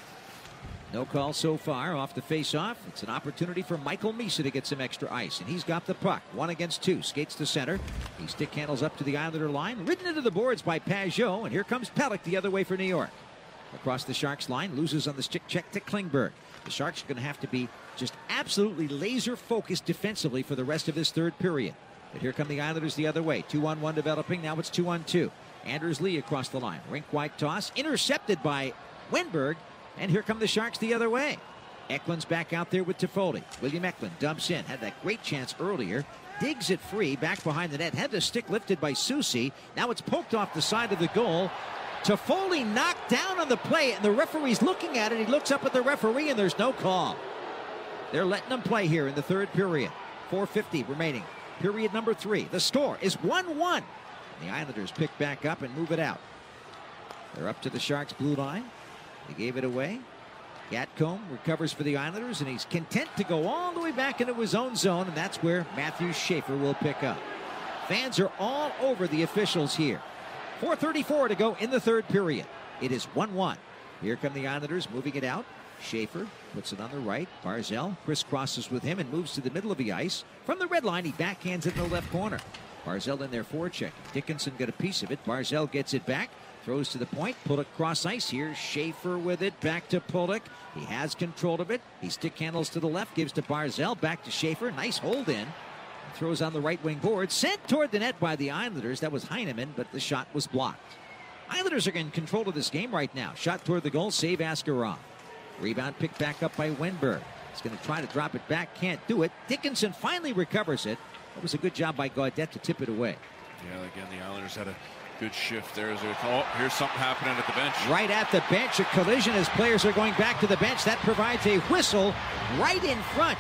No call so far off the face-off. It's an opportunity for Michael Misa to get some extra ice, and he's got the puck. One against two. Skates to center. He stick handles up to the Islander line. Ridden into the boards by Pajot, and here comes Pelech the other way for New York. Across the Sharks line, loses on the stick check to Klingberg. The Sharks are going to have to be just absolutely laser-focused defensively for the rest of this third period. But here come the Islanders the other way. Two on one developing. Now it's two on two. Anders Lee across the line. Rink-wide toss. Intercepted by Wenberg. And here come the Sharks the other way. Eklund's back out there with Toffoli. William Eklund dumps in. Had that great chance earlier. Digs it free. Back behind the net. Had the stick lifted by Soucy. Now it's poked off the side of the goal. Toffoli knocked down on the play, and the referee's looking at it. He looks up at the referee, and there's no call. They're letting them play here in the third period. four fifty remaining. Period number three. The score is one one. The Islanders pick back up and move it out. They're up to the Sharks' blue line. They gave it away. Gatcomb recovers for the Islanders, and he's content to go all the way back into his own zone, and that's where Matthew Schaefer will pick up. Fans are all over the officials here. four thirty-four to go in the third period. It is one one. Here come the Islanders moving it out. Schaefer puts it on the right. Barzal crisscrosses with him and moves to the middle of the ice. From the red line, he backhands it in the left corner. Barzal in there forecheck. Dickinson got a piece of it. Barzal gets it back. Throws to the point. Pulock cross ice here. Schaefer with it. Back to Pulock. He has control of it. He stick handles to the left. Gives to Barzal. Back to Schaefer. Nice hold in. Throws on the right wing board. Sent toward the net by the Islanders. That was Heineman, but the shot was blocked. Islanders are in control of this game right now. Shot toward the goal. Save Askarov. Rebound picked back up by Wenberg. He's going to try to drop it back. Can't do it. Dickinson finally recovers it. That was a good job by Gaudette to tip it away. Yeah, again, the Islanders had a good shift there. Oh, here's something happening at the bench. Right at the bench, a collision as players are going back to the bench. That provides a whistle right in front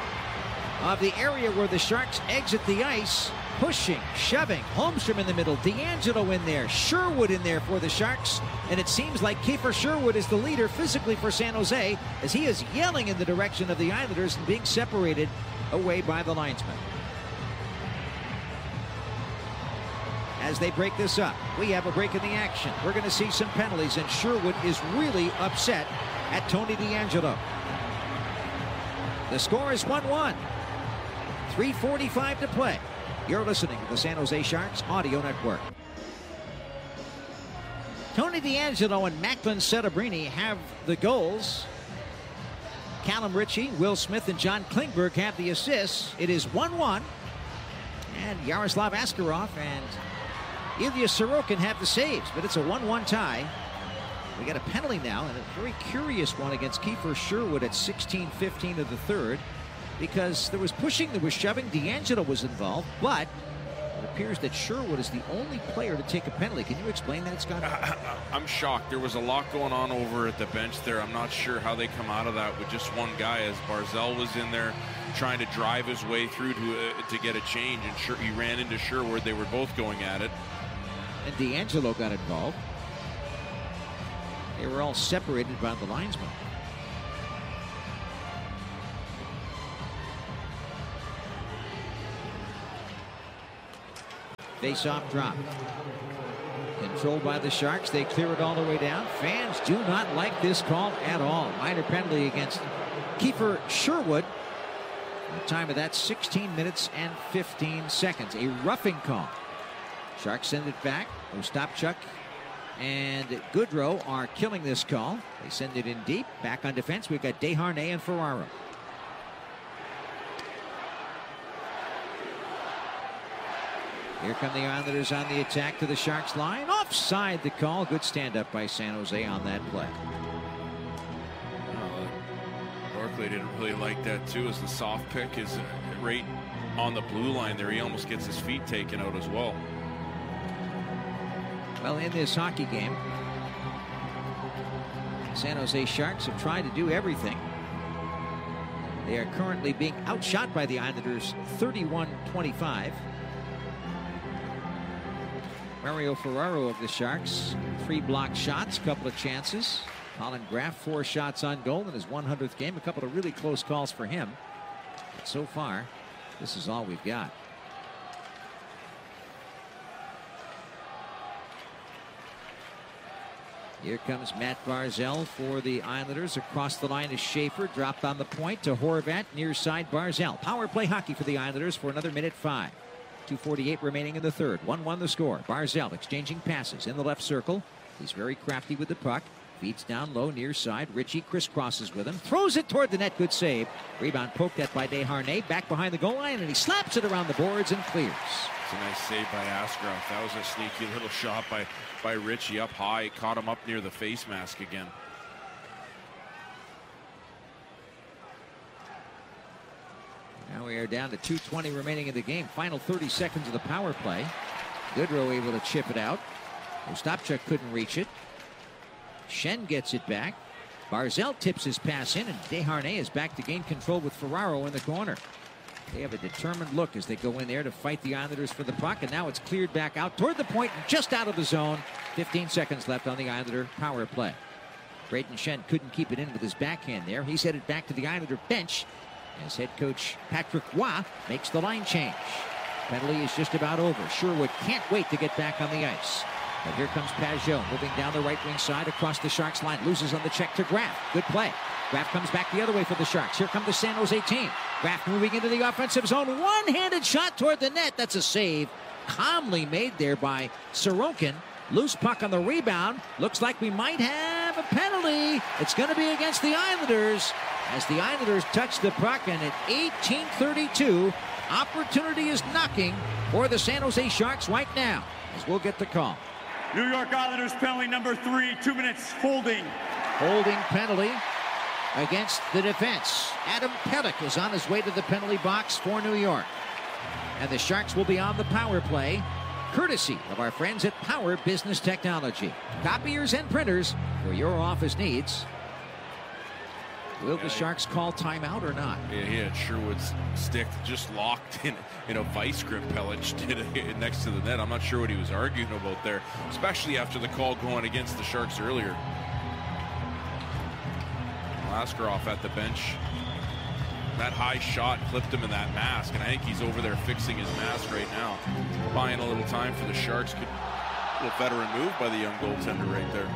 of the area where the Sharks exit the ice. Pushing, shoving, Holmstrom in the middle, D'Angelo in there, Sherwood in there for the Sharks. And it seems like Kiefer Sherwood is the leader physically for San Jose as he is yelling in the direction of the Islanders and being separated away by the linesman. As they break this up, we have a break in the action. We're going to see some penalties, and Sherwood is really upset at Tony D'Angelo. The score is one one. three forty-five to play. You're listening to the San Jose Sharks Audio Network. Tony D'Angelo and Macklin Celebrini have the goals. Callum Ritchie, Will Smith, and John Klingberg have the assists. It is one one. And Yaroslav Askarov and Ilya Sorokin have the saves, but it's a one one tie. We got a penalty now, and a very curious one against Kiefer Sherwood at sixteen fifteen of the third, because there was pushing, there was shoving. D'Angelo was involved, but it appears that Sherwood is the only player to take a penalty. Can you explain that, Scott? I'm shocked. There was a lot going on over at the bench there. I'm not sure how they come out of that with just one guy, as Barzal was in there trying to drive his way through to uh, to get a change, and sure, he ran into Sherwood. They were both going at it. And D'Angelo got involved. They were all separated by the linesman. Face-off drop. Controlled by the Sharks. They clear it all the way down. Fans do not like this call at all. Minor penalty against Kiefer Sherwood. The time of that, sixteen minutes and fifteen seconds. A roughing call. Sharks send it back. Ostapchuk and Goodrow are killing this call. They send it in deep. Back on defense, we've got Desharnais and Ferraro. Here come the Islanders on the attack to the Sharks line. Offside the call. Good stand-up by San Jose on that play. Uh, Barclay didn't really like that too, as the soft pick is right on the blue line there. He almost gets his feet taken out as well. Well, in this hockey game, San Jose Sharks have tried to do everything. They are currently being outshot by the Islanders thirty-one twenty-five. Mario Ferraro of the Sharks, three blocked shots, couple of chances. Colin Graff, four shots on goal in his one hundredth game. A couple of really close calls for him. But so far, this is all we've got. Here comes Matt Barzal for the Islanders. Across the line is Schaefer. Dropped on the point to Horvat. Near side Barzal. Power play hockey for the Islanders for another minute five. two forty-eight remaining in the third. one one the score. Barzal exchanging passes in the left circle. He's very crafty with the puck. Feeds down low near side. Ritchie crisscrosses with him. Throws it toward the net. Good save. Rebound poked at by Desharnais. Back behind the goal line, and he slaps it around the boards and clears. It's a nice save by Askarov. That was a sneaky little shot by, by Ritchie up high. Caught him up near the face mask again. Now we are down to two twenty remaining in the game. Final thirty seconds of the power play. Goodrow able to chip it out. Ostapchuk couldn't reach it. Schenn gets it back. Barzal tips his pass in, and Desharnais is back to gain control with Ferraro in the corner. They have a determined look as they go in there to fight the Islanders for the puck, and now it's cleared back out toward the point and just out of the zone. fifteen seconds left on the Islander power play. Brayden Schenn couldn't keep it in with his backhand there. He's headed back to the Islander bench as head coach Patrick Roy makes the line change. Penalty is just about over. Sherwood can't wait to get back on the ice. But here comes Pajot moving down the right wing side across the Sharks line. Loses on the check to Graff. Good play. Graff comes back the other way for the Sharks. Here come the San Jose team. Graff moving into the offensive zone. One-handed shot toward the net. That's a save. Calmly made there by Sorokin. Loose puck on the rebound. Looks like we might have a penalty. It's going to be against the Islanders as the Islanders touch the puck, and at eighteen thirty-two, opportunity is knocking for the San Jose Sharks right now as we'll get the call. New York Islanders penalty number three, two minutes holding. Holding penalty against the defense. Adam Pelech is on his way to the penalty box for New York. And the Sharks will be on the power play, courtesy of our friends at Power Business Technology. Copiers and printers for your office needs. Will the Sharks call timeout or not? Yeah, he had Sherwood's stick just locked in in a vice grip. Pelech did it next to the net. I'm not sure what he was arguing about there, especially after the call going against the Sharks earlier. Askarov at the bench. That high shot clipped him in that mask, and I think he's over there fixing his mask right now. Buying a little time for the Sharks. Good little veteran move by the young goaltender right there.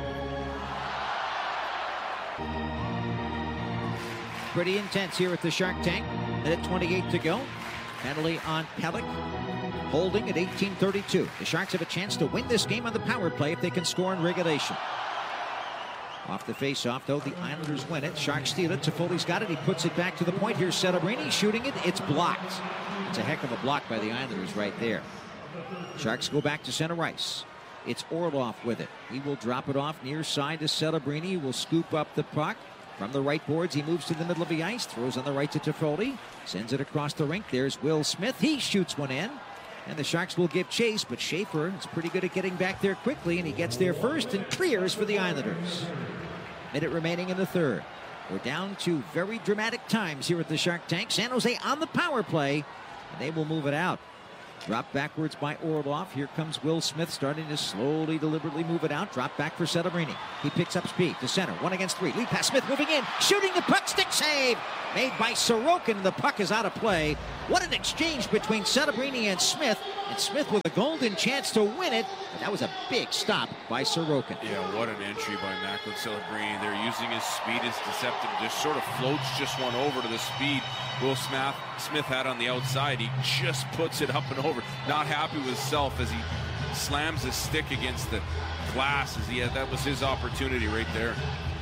Pretty intense here at the Shark Tank. Minute twenty-eight to go. Penalty on Pelech. Holding at eighteen thirty-two. The Sharks have a chance to win this game on the power play if they can score in regulation. Off the face-off, though, the Islanders win it. Sharks steal it. Toffoli's got it. He puts it back to the point. Here's Celebrini shooting it. It's blocked. It's a heck of a block by the Islanders right there. Sharks go back to center ice. It's Orlov with it. He will drop it off near side to Celebrini. He will scoop up the puck. From the right boards, he moves to the middle of the ice. Throws on the right to Toffoli. Sends it across the rink. There's Will Smith. He shoots one in. And the Sharks will give chase, but Schaefer is pretty good at getting back there quickly, and he gets there first and clears for the Islanders. Minute remaining in the third. We're down to very dramatic times here at the Shark Tank. San Jose on the power play, and they will move it out. Drop backwards by Orlov. Here comes Will Smith starting to slowly, deliberately move it out. Drop back for Celebrini. He picks up speed to center. One against three. Lead pass. Smith moving in. Shooting the puck. Stick save. Made by Sorokin. The puck is out of play. What an exchange between Celebrini and Smith. And Smith with a golden chance to win it. But that was a big stop by Sorokin. Yeah, what an entry by Macklin Celebrini. They're using his speed as deceptive. Just sort of floats just one over to the speed Will Smith, Smith had on the outside. He just puts it up and over. Not happy with himself as he slams his stick against the glass. As he had, that was his opportunity right there.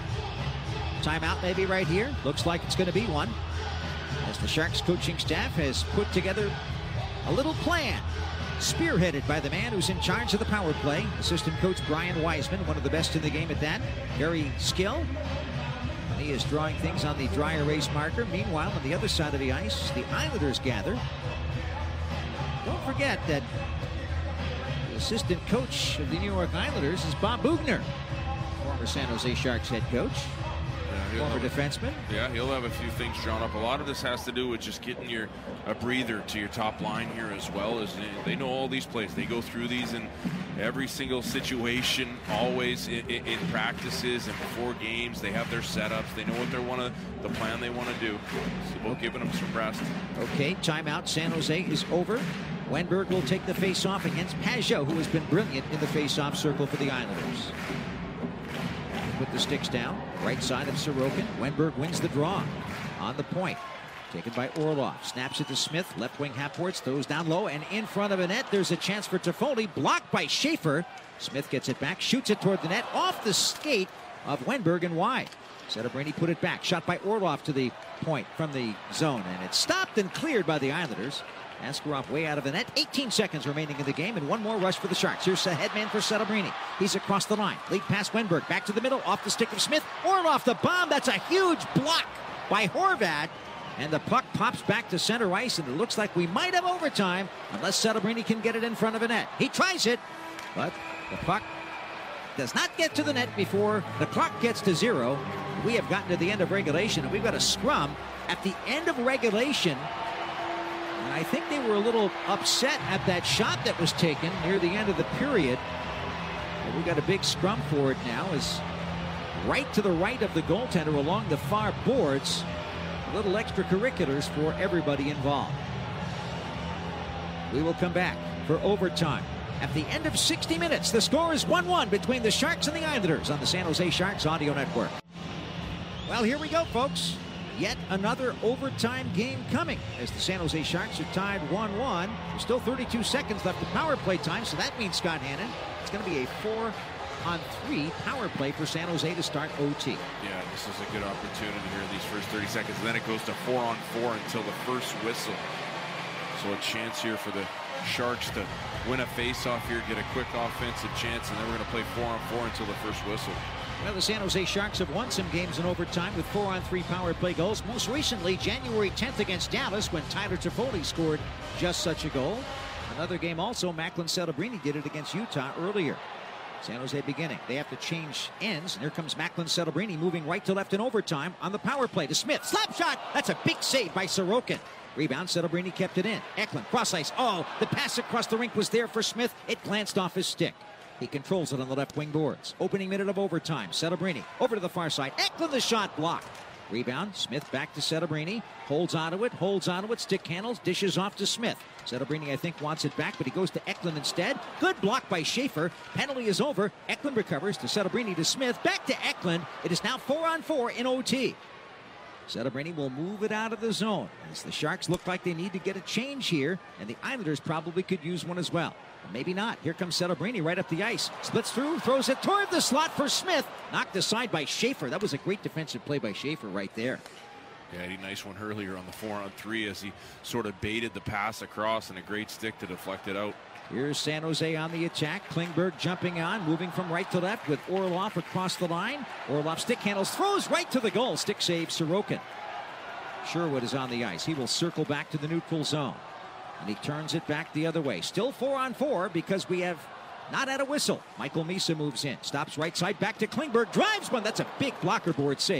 Timeout maybe right here. Looks like it's going to be one, as the Sharks coaching staff has put together a little plan, spearheaded by the man who's in charge of the power play, assistant coach Brian Wiseman, one of the best in the game at that. Very skilled. He is drawing things on the dry erase marker. Meanwhile, on the other side of the ice, the Islanders gather. Don't forget that the assistant coach of the New York Islanders is Bob Boughner, former San Jose Sharks head coach. Yeah, former have, defenseman. Yeah, he'll have a few things drawn up. A lot of this has to do with just getting your a breather to your top line here, as well as they know all these plays. They go through these in every single situation, always in, in, in practices and before games. They have their setups. They know what they want to, the plan they want to do. So we're giving them some rest. Okay, timeout. San Jose is over. Wenberg will take the face-off against Pajot, who has been brilliant in the face-off circle for the Islanders. Put the sticks down. Right side of Sorokin. Wenberg wins the draw. On the point. Taken by Orlov. Snaps it to Smith. Left wing half-boards. Throws down low. And in front of a net, there's a chance for Toffoli. Blocked by Schaefer. Smith gets it back. Shoots it toward the net. Off the skate of Wenberg and wide. Celebrini put it back. Shot by Orlov to the point from the zone. And it's stopped and cleared by the Islanders. Askarov way out of the net. eighteen seconds remaining in the game, and one more rush for the Sharks. Here's the headman for Celebrini. He's across the line. Lead pass Wenberg. Back to the middle. Off the stick of Smith. Orlov the bomb. That's a huge block by Horvat. And the puck pops back to center ice, and it looks like we might have overtime unless Celebrini can get it in front of a net. He tries it, but the puck does not get to the net before the clock gets to zero. We have gotten to the end of regulation, and we've got a scrum at the end of regulation. And I think they were a little upset at that shot that was taken near the end of the period. But we got a big scrum for it now, as right to the right of the goaltender along the far boards. Little extracurriculars for everybody involved. We will come back for overtime. At the end of sixty minutes, the score is one one between the Sharks and the Islanders on the San Jose Sharks Audio Network. Well, here we go, folks. Yet another overtime game coming, as the San Jose Sharks are tied one one. There's still thirty-two seconds left of power play time, so that means, Scott Hannon, it's going to be a four on three power play for San Jose to start O T. Yeah, this is a good opportunity here in these first thirty seconds. And then it goes to four on four until the first whistle. So a chance here for the Sharks to win a face-off here, get a quick offensive chance, and then we're going to play four on four until the first whistle. Well, the San Jose Sharks have won some games in overtime with four on three power play goals. Most recently, January tenth against Dallas, when Tyler Toffoli scored just such a goal. Another game also, Macklin Celebrini did it against Utah earlier. San Jose beginning. They have to change ends. And here comes Macklin Celebrini moving right to left in overtime on the power play to Smith. Slap shot. That's a big save by Sorokin. Rebound. Celebrini kept it in. Eklund cross ice. Oh, the pass across the rink was there for Smith. It glanced off his stick. He controls it on the left wing boards. Opening minute of overtime. Celebrini over to the far side. Eklund the shot blocked. Rebound. Smith back to Celebrini. Holds onto it. Holds onto it. Stick handles. Dishes off to Smith. Celebrini, I think, wants it back, but he goes to Eklund instead. Good block by Schaefer. Penalty is over. Eklund recovers to Celebrini to Smith. Back to Eklund. It is now four on four in O T. Celebrini will move it out of the zone, as the Sharks look like they need to get a change here, and the Islanders probably could use one as well. Maybe not. Here comes Celebrini right up the ice. Splits through, throws it toward the slot for Smith. Knocked aside by Schaefer. That was a great defensive play by Schaefer right there. Yeah, he had a nice one earlier on the four on three as he sort of baited the pass across, and a great stick to deflect it out. Here's San Jose on the attack. Klingberg jumping on, moving from right to left with Orlov across the line. Orlov stick handles, throws right to the goal. Stick save Sorokin. Sherwood is on the ice. He will circle back to the neutral zone. And he turns it back the other way. Still four on four because we have not had a whistle. Michael Misa moves in. Stops right side back to Klingberg. Drives one. That's a big blocker board save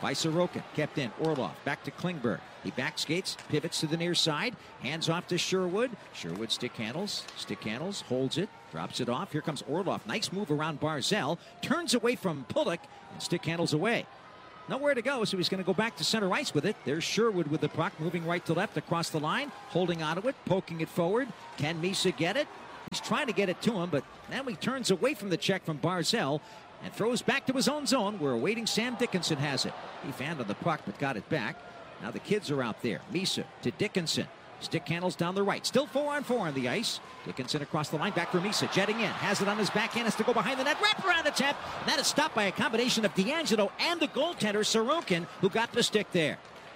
by Sorokin. Kept in. Orlov back to Klingberg. He back skates, pivots to the near side, hands off to Sherwood. Sherwood stick handles, stick handles, holds it, drops it off. Here comes Orlov. Nice move around Barzal. Turns away from Pulock and stick handles away. Nowhere to go, so he's going to go back to center ice with it. There's Sherwood with the puck, moving right to left across the line, holding onto it, poking it forward. Can Misa get it? He's trying to get it to him, but now he turns away from the check from Barzal and throws back to his own zone where awaiting Sam Dickinson has it. He fanned on the puck but got it back. Now the kids are out there. Misa to Dickinson. Stick handles down the right. Still four on four on the ice. Dickinson across the line. Back for Misa. Jetting in. Has it on his backhand. Has to go behind the net. Wraparound attempt. And that is stopped by a combination of DeAngelo and the goaltender, Sorokin, who got the stick there.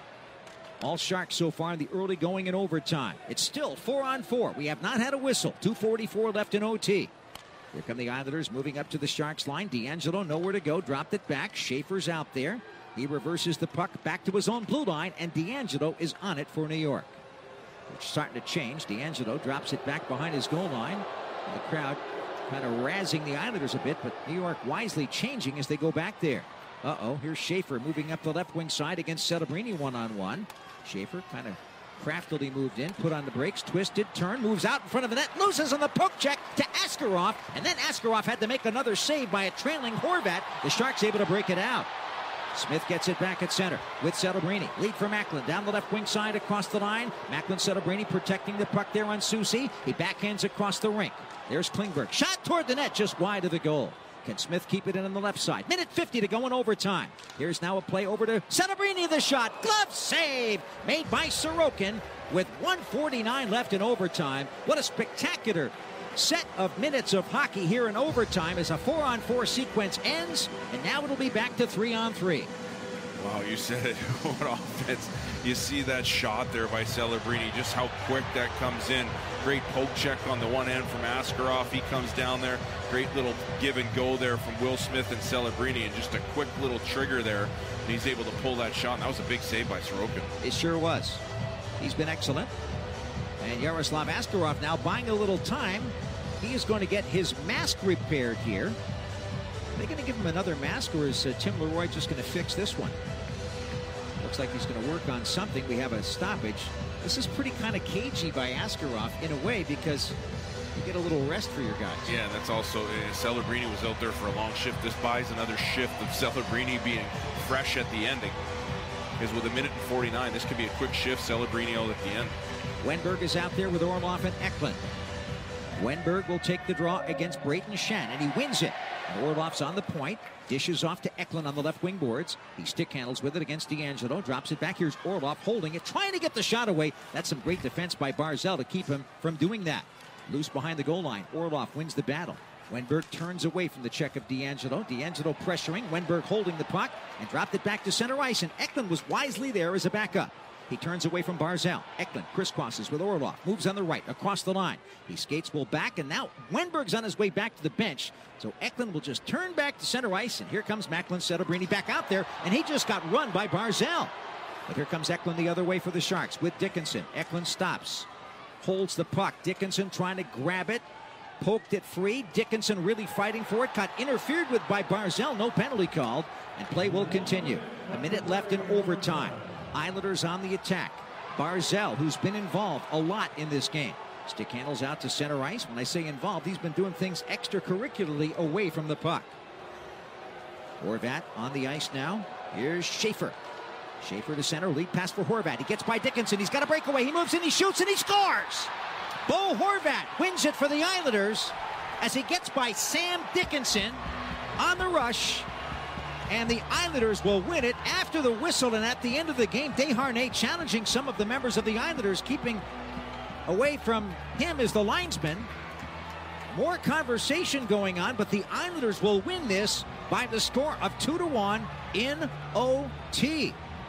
All Sharks so far in the early going in overtime. It's still four on four. We have not had a whistle. two forty-four left in O T. Here come the Islanders moving up to the Sharks line. DeAngelo nowhere to go. Dropped it back. Schaefer's out there. He reverses the puck back to his own blue line, and DeAngelo is on it for New York. It's starting to change. DeAngelo drops it back behind his goal line. And the crowd kind of razzing the Islanders a bit, but New York wisely changing as they go back there. Uh-oh, here's Schaefer moving up the left wing side against Celebrini one-on-one. Schaefer kind of craftily moved in, put on the brakes, twisted, turn, moves out in front of the net, loses on the poke check to Askarov, and then Askarov had to make another save by a trailing Horvat. The Sharks able to break it out. Smith gets it back at center with Celebrini. Lead for Macklin down the left wing side across the line. Macklin, Celebrini protecting the puck there on Soucy. He backhands across the rink. There's Klingberg. Shot toward the net just wide of the goal. Can Smith keep it in on the left side? Minute fifty to go in overtime. Here's now a play over to Celebrini. The shot. Glove save made by Sorokin with one forty-nine left in overtime. What a spectacular set of minutes of hockey here in overtime as a four on four sequence ends, and now it'll be back to three on three. Wow, you said it. What offense. You see that shot there by Celebrini, just how quick that comes in. Great poke check on the one end from Askarov. He comes down there. Great little give and go there from Will Smith and Celebrini, and just a quick little trigger there. And he's able to pull that shot, and that was a big save by Sorokin. It sure was. He's been excellent. And Yaroslav Askarov now buying a little time. He is going to get his mask repaired here. Are they going to give him another mask, or is uh, Tim Leroy just going to fix this one? Looks like he's going to work on something. We have a stoppage. This is pretty kind of cagey by Askarov in a way, because you get a little rest for your guys. Yeah, that's also, uh, Celebrini was out there for a long shift. This buys another shift of Celebrini being fresh at the ending. Because with a minute and forty-nine, this could be a quick shift. Celebrini out at the end. Wenberg is out there with Orlov and Eklund. Wenberg will take the draw against Brayden Schenn, and he wins it. And Orlov's on the point, dishes off to Eklund on the left wing boards. He stick handles with it against DeAngelo, drops it back. Here's Orlov holding it, trying to get the shot away. That's some great defense by Barzal to keep him from doing that. Loose behind the goal line. Orlov wins the battle. Wenberg turns away from the check of DeAngelo. DeAngelo pressuring, Wenberg holding the puck, and dropped it back to center ice, and Eklund was wisely there as a backup. He turns away from Barzal. Eklund crisscrosses with Orlov. Moves on the right, across the line. He skates well back, and now Wenberg's on his way back to the bench. So Eklund will just turn back to center ice, and here comes Macklin Celebrini back out there, and he just got run by Barzal. But here comes Eklund the other way for the Sharks with Dickinson. Eklund stops. Holds the puck. Dickinson trying to grab it. Poked it free. Dickinson really fighting for it. Got interfered with by Barzal. No penalty called, and play will continue. A minute left in overtime. Islanders on the attack. Barzal, who's been involved a lot in this game. Stick handles out to center ice. When I say involved, he's been doing things extracurricularly away from the puck. Horvat on the ice now. Here's Schaefer. Schaefer to center. Lead pass for Horvat. He gets by Dickinson. He's got a breakaway. He moves in. He shoots and he scores. Bo Horvat wins it for the Islanders as he gets by Sam Dickinson on the rush. And the Islanders will win it after the whistle, and at the end of the game, Desharnais challenging some of the members of the Islanders, keeping away from him as the linesman. More conversation going on, but the Islanders will win this by the score of two to one in O T.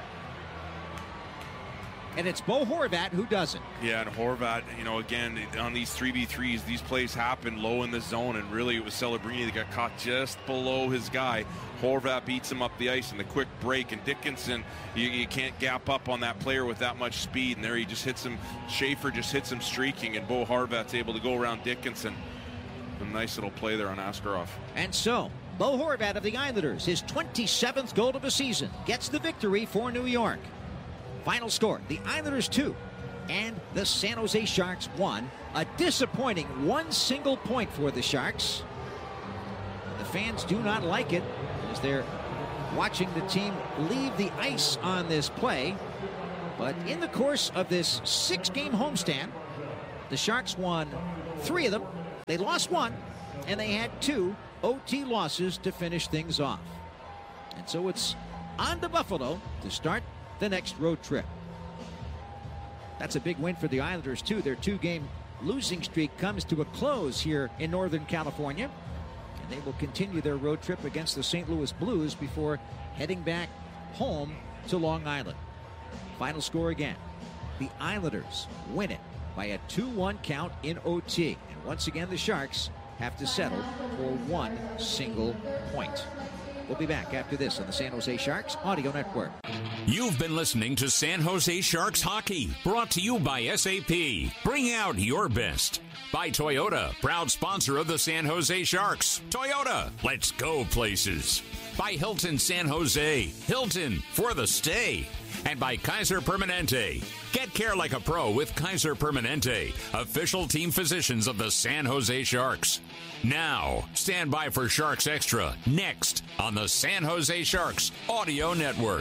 And it's Bo Horvat who does it. Yeah, and Horvat, you know, again, on these three v threes, these plays happen low in the zone, and really it was Celebrini that got caught just below his guy. Horvat beats him up the ice in the quick break, and Dickinson, you, you can't gap up on that player with that much speed, and there he just hits him. Schaefer just hits him streaking, and Bo Horvat's able to go around Dickinson. A nice little play there on Askarov. And so, Bo Horvat of the Islanders, his twenty-seventh goal of the season, gets the victory for New York. Final score, the Islanders two and the San Jose Sharks one. A disappointing one single point for the Sharks. The fans do not like it as they're watching the team leave the ice on this play. But in the course of this six-game homestand, the Sharks won three of them. They lost one, and they had two O T losses to finish things off. And so it's on to Buffalo to start the next road trip. That's a big win for the Islanders, too. Their two-game losing streak comes to a close here in Northern California. And they will continue their road trip against the Saint Louis Blues before heading back home to Long Island. Final score again. The Islanders win it by a two one count in O T. And once again, the Sharks have to settle for one single point. We'll be back after this on the San Jose Sharks Audio Network. You've been listening to San Jose Sharks Hockey, brought to you by S A P. Bring out your best. By Toyota, proud sponsor of the San Jose Sharks. Toyota, let's go places. By Hilton San Jose. Hilton, for the stay. And by Kaiser Permanente. Get care like a pro with Kaiser Permanente, official team physicians of the San Jose Sharks. Now, stand by for Sharks Extra, next on the San Jose Sharks Audio Network.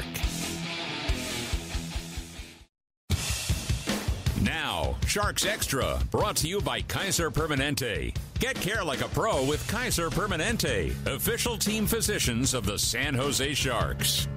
Now, Sharks Extra, brought to you by Kaiser Permanente. Get care like a pro with Kaiser Permanente, official team physicians of the San Jose Sharks.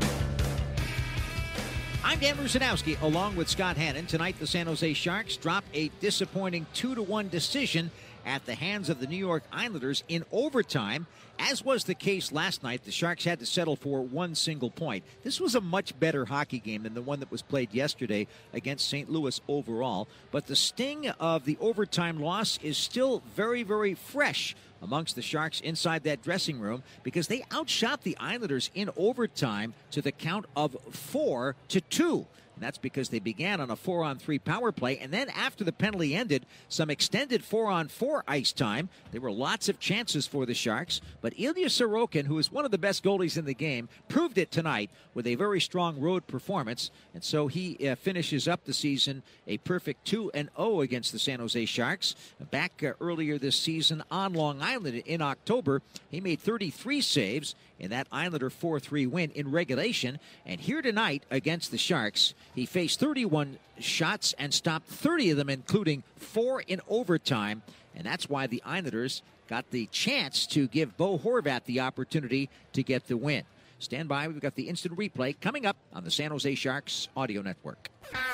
I'm Dan Rusanowski, along with Scott Hannon. Tonight, the San Jose Sharks drop a disappointing two to one decision at the hands of the New York Islanders in overtime. As was the case last night, the Sharks had to settle for one single point. This was a much better hockey game than the one that was played yesterday against Saint Louis overall. But the sting of the overtime loss is still very, very fresh amongst the Sharks inside that dressing room, because they outshot the Islanders in overtime to the count of four to two. And that's because they began on a four on three power play, and then after the penalty ended, some extended four on four ice time. There were lots of chances for the Sharks, but Ilya Sorokin, who is one of the best goalies in the game, proved it tonight with a very strong road performance, and so he uh, finishes up the season a perfect two and oh against the San Jose Sharks. Back uh, earlier this season on Long Island in October, he made thirty-three saves in that Islander four three win in regulation. And here tonight against the Sharks, he faced thirty-one shots and stopped thirty of them, including four in overtime. And that's why the Islanders got the chance to give Bo Horvat the opportunity to get the win. Stand by. We've got the instant replay coming up on the San Jose Sharks Audio Network.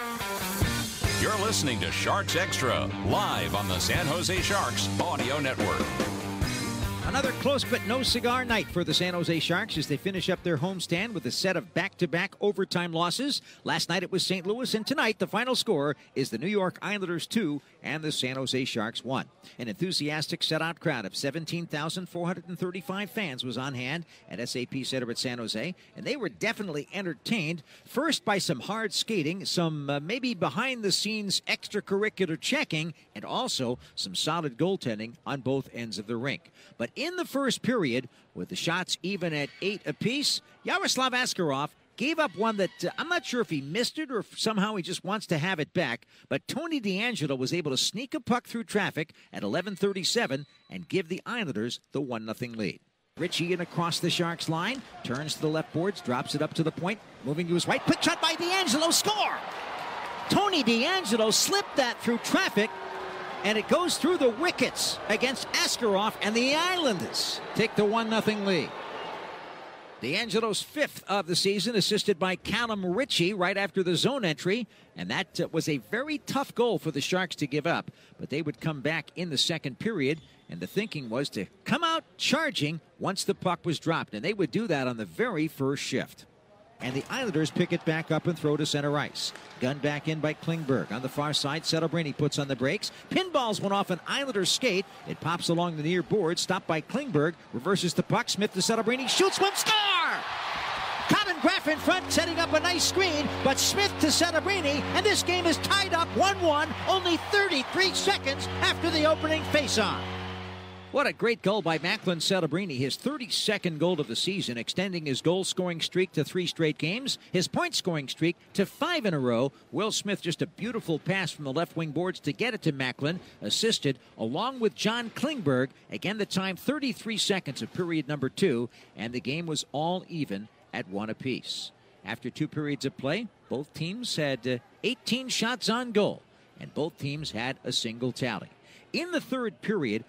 You're listening to Sharks Extra, live on the San Jose Sharks Audio Network. Another close but no cigar night for the San Jose Sharks as they finish up their homestand with a set of back-to-back overtime losses. Last night it was Saint Louis, and tonight the final score is the New York Islanders two and the San Jose Sharks one. An enthusiastic set-out crowd of seventeen thousand four hundred thirty-five fans was on hand at S A P Center at San Jose, and they were definitely entertained, first by some hard skating, some uh, maybe behind-the-scenes extracurricular checking, and also some solid goaltending on both ends of the rink. But in the first period, with the shots even at eight apiece, Yaroslav Askarov gave up one that uh, I'm not sure if he missed it or if somehow he just wants to have it back. But Tony DeAngelo was able to sneak a puck through traffic at eleven thirty-seven and give the Islanders the one nothing lead. Ritchie in across the Sharks line, turns to the left boards, drops it up to the point, moving to his right. Quick shot by DeAngelo, score! Tony DeAngelo slipped that through traffic, and it goes through the wickets against Askarov, and the Islanders take the one nothing lead. DeAngelo's fifth of the season, assisted by Callum Ritchie right after the zone entry, and that uh, was a very tough goal for the Sharks to give up, but they would come back in the second period, and the thinking was to come out charging once the puck was dropped, and they would do that on the very first shift. And the Islanders pick it back up and throw to center ice. Gunned back in by Klingberg. On the far side, Celebrini puts on the brakes. Pinballs went off an Islanders skate. It pops along the near board, stopped by Klingberg. Reverses the puck. Smith to Celebrini. Shoots one. Score! Colin Graff in front, setting up a nice screen. But Smith to Celebrini. And this game is tied up one one. Only thirty-three seconds after the opening faceoff. What a great goal by Macklin Celebrini, his thirty-second goal of the season, extending his goal-scoring streak to three straight games, his point-scoring streak to five in a row. Will Smith, just a beautiful pass from the left wing boards to get it to Macklin, assisted along with John Klingberg. Again, the time thirty-three seconds of period number two, and the game was all even at one apiece. After two periods of play, both teams had uh, eighteen shots on goal, and both teams had a single tally. In the third period,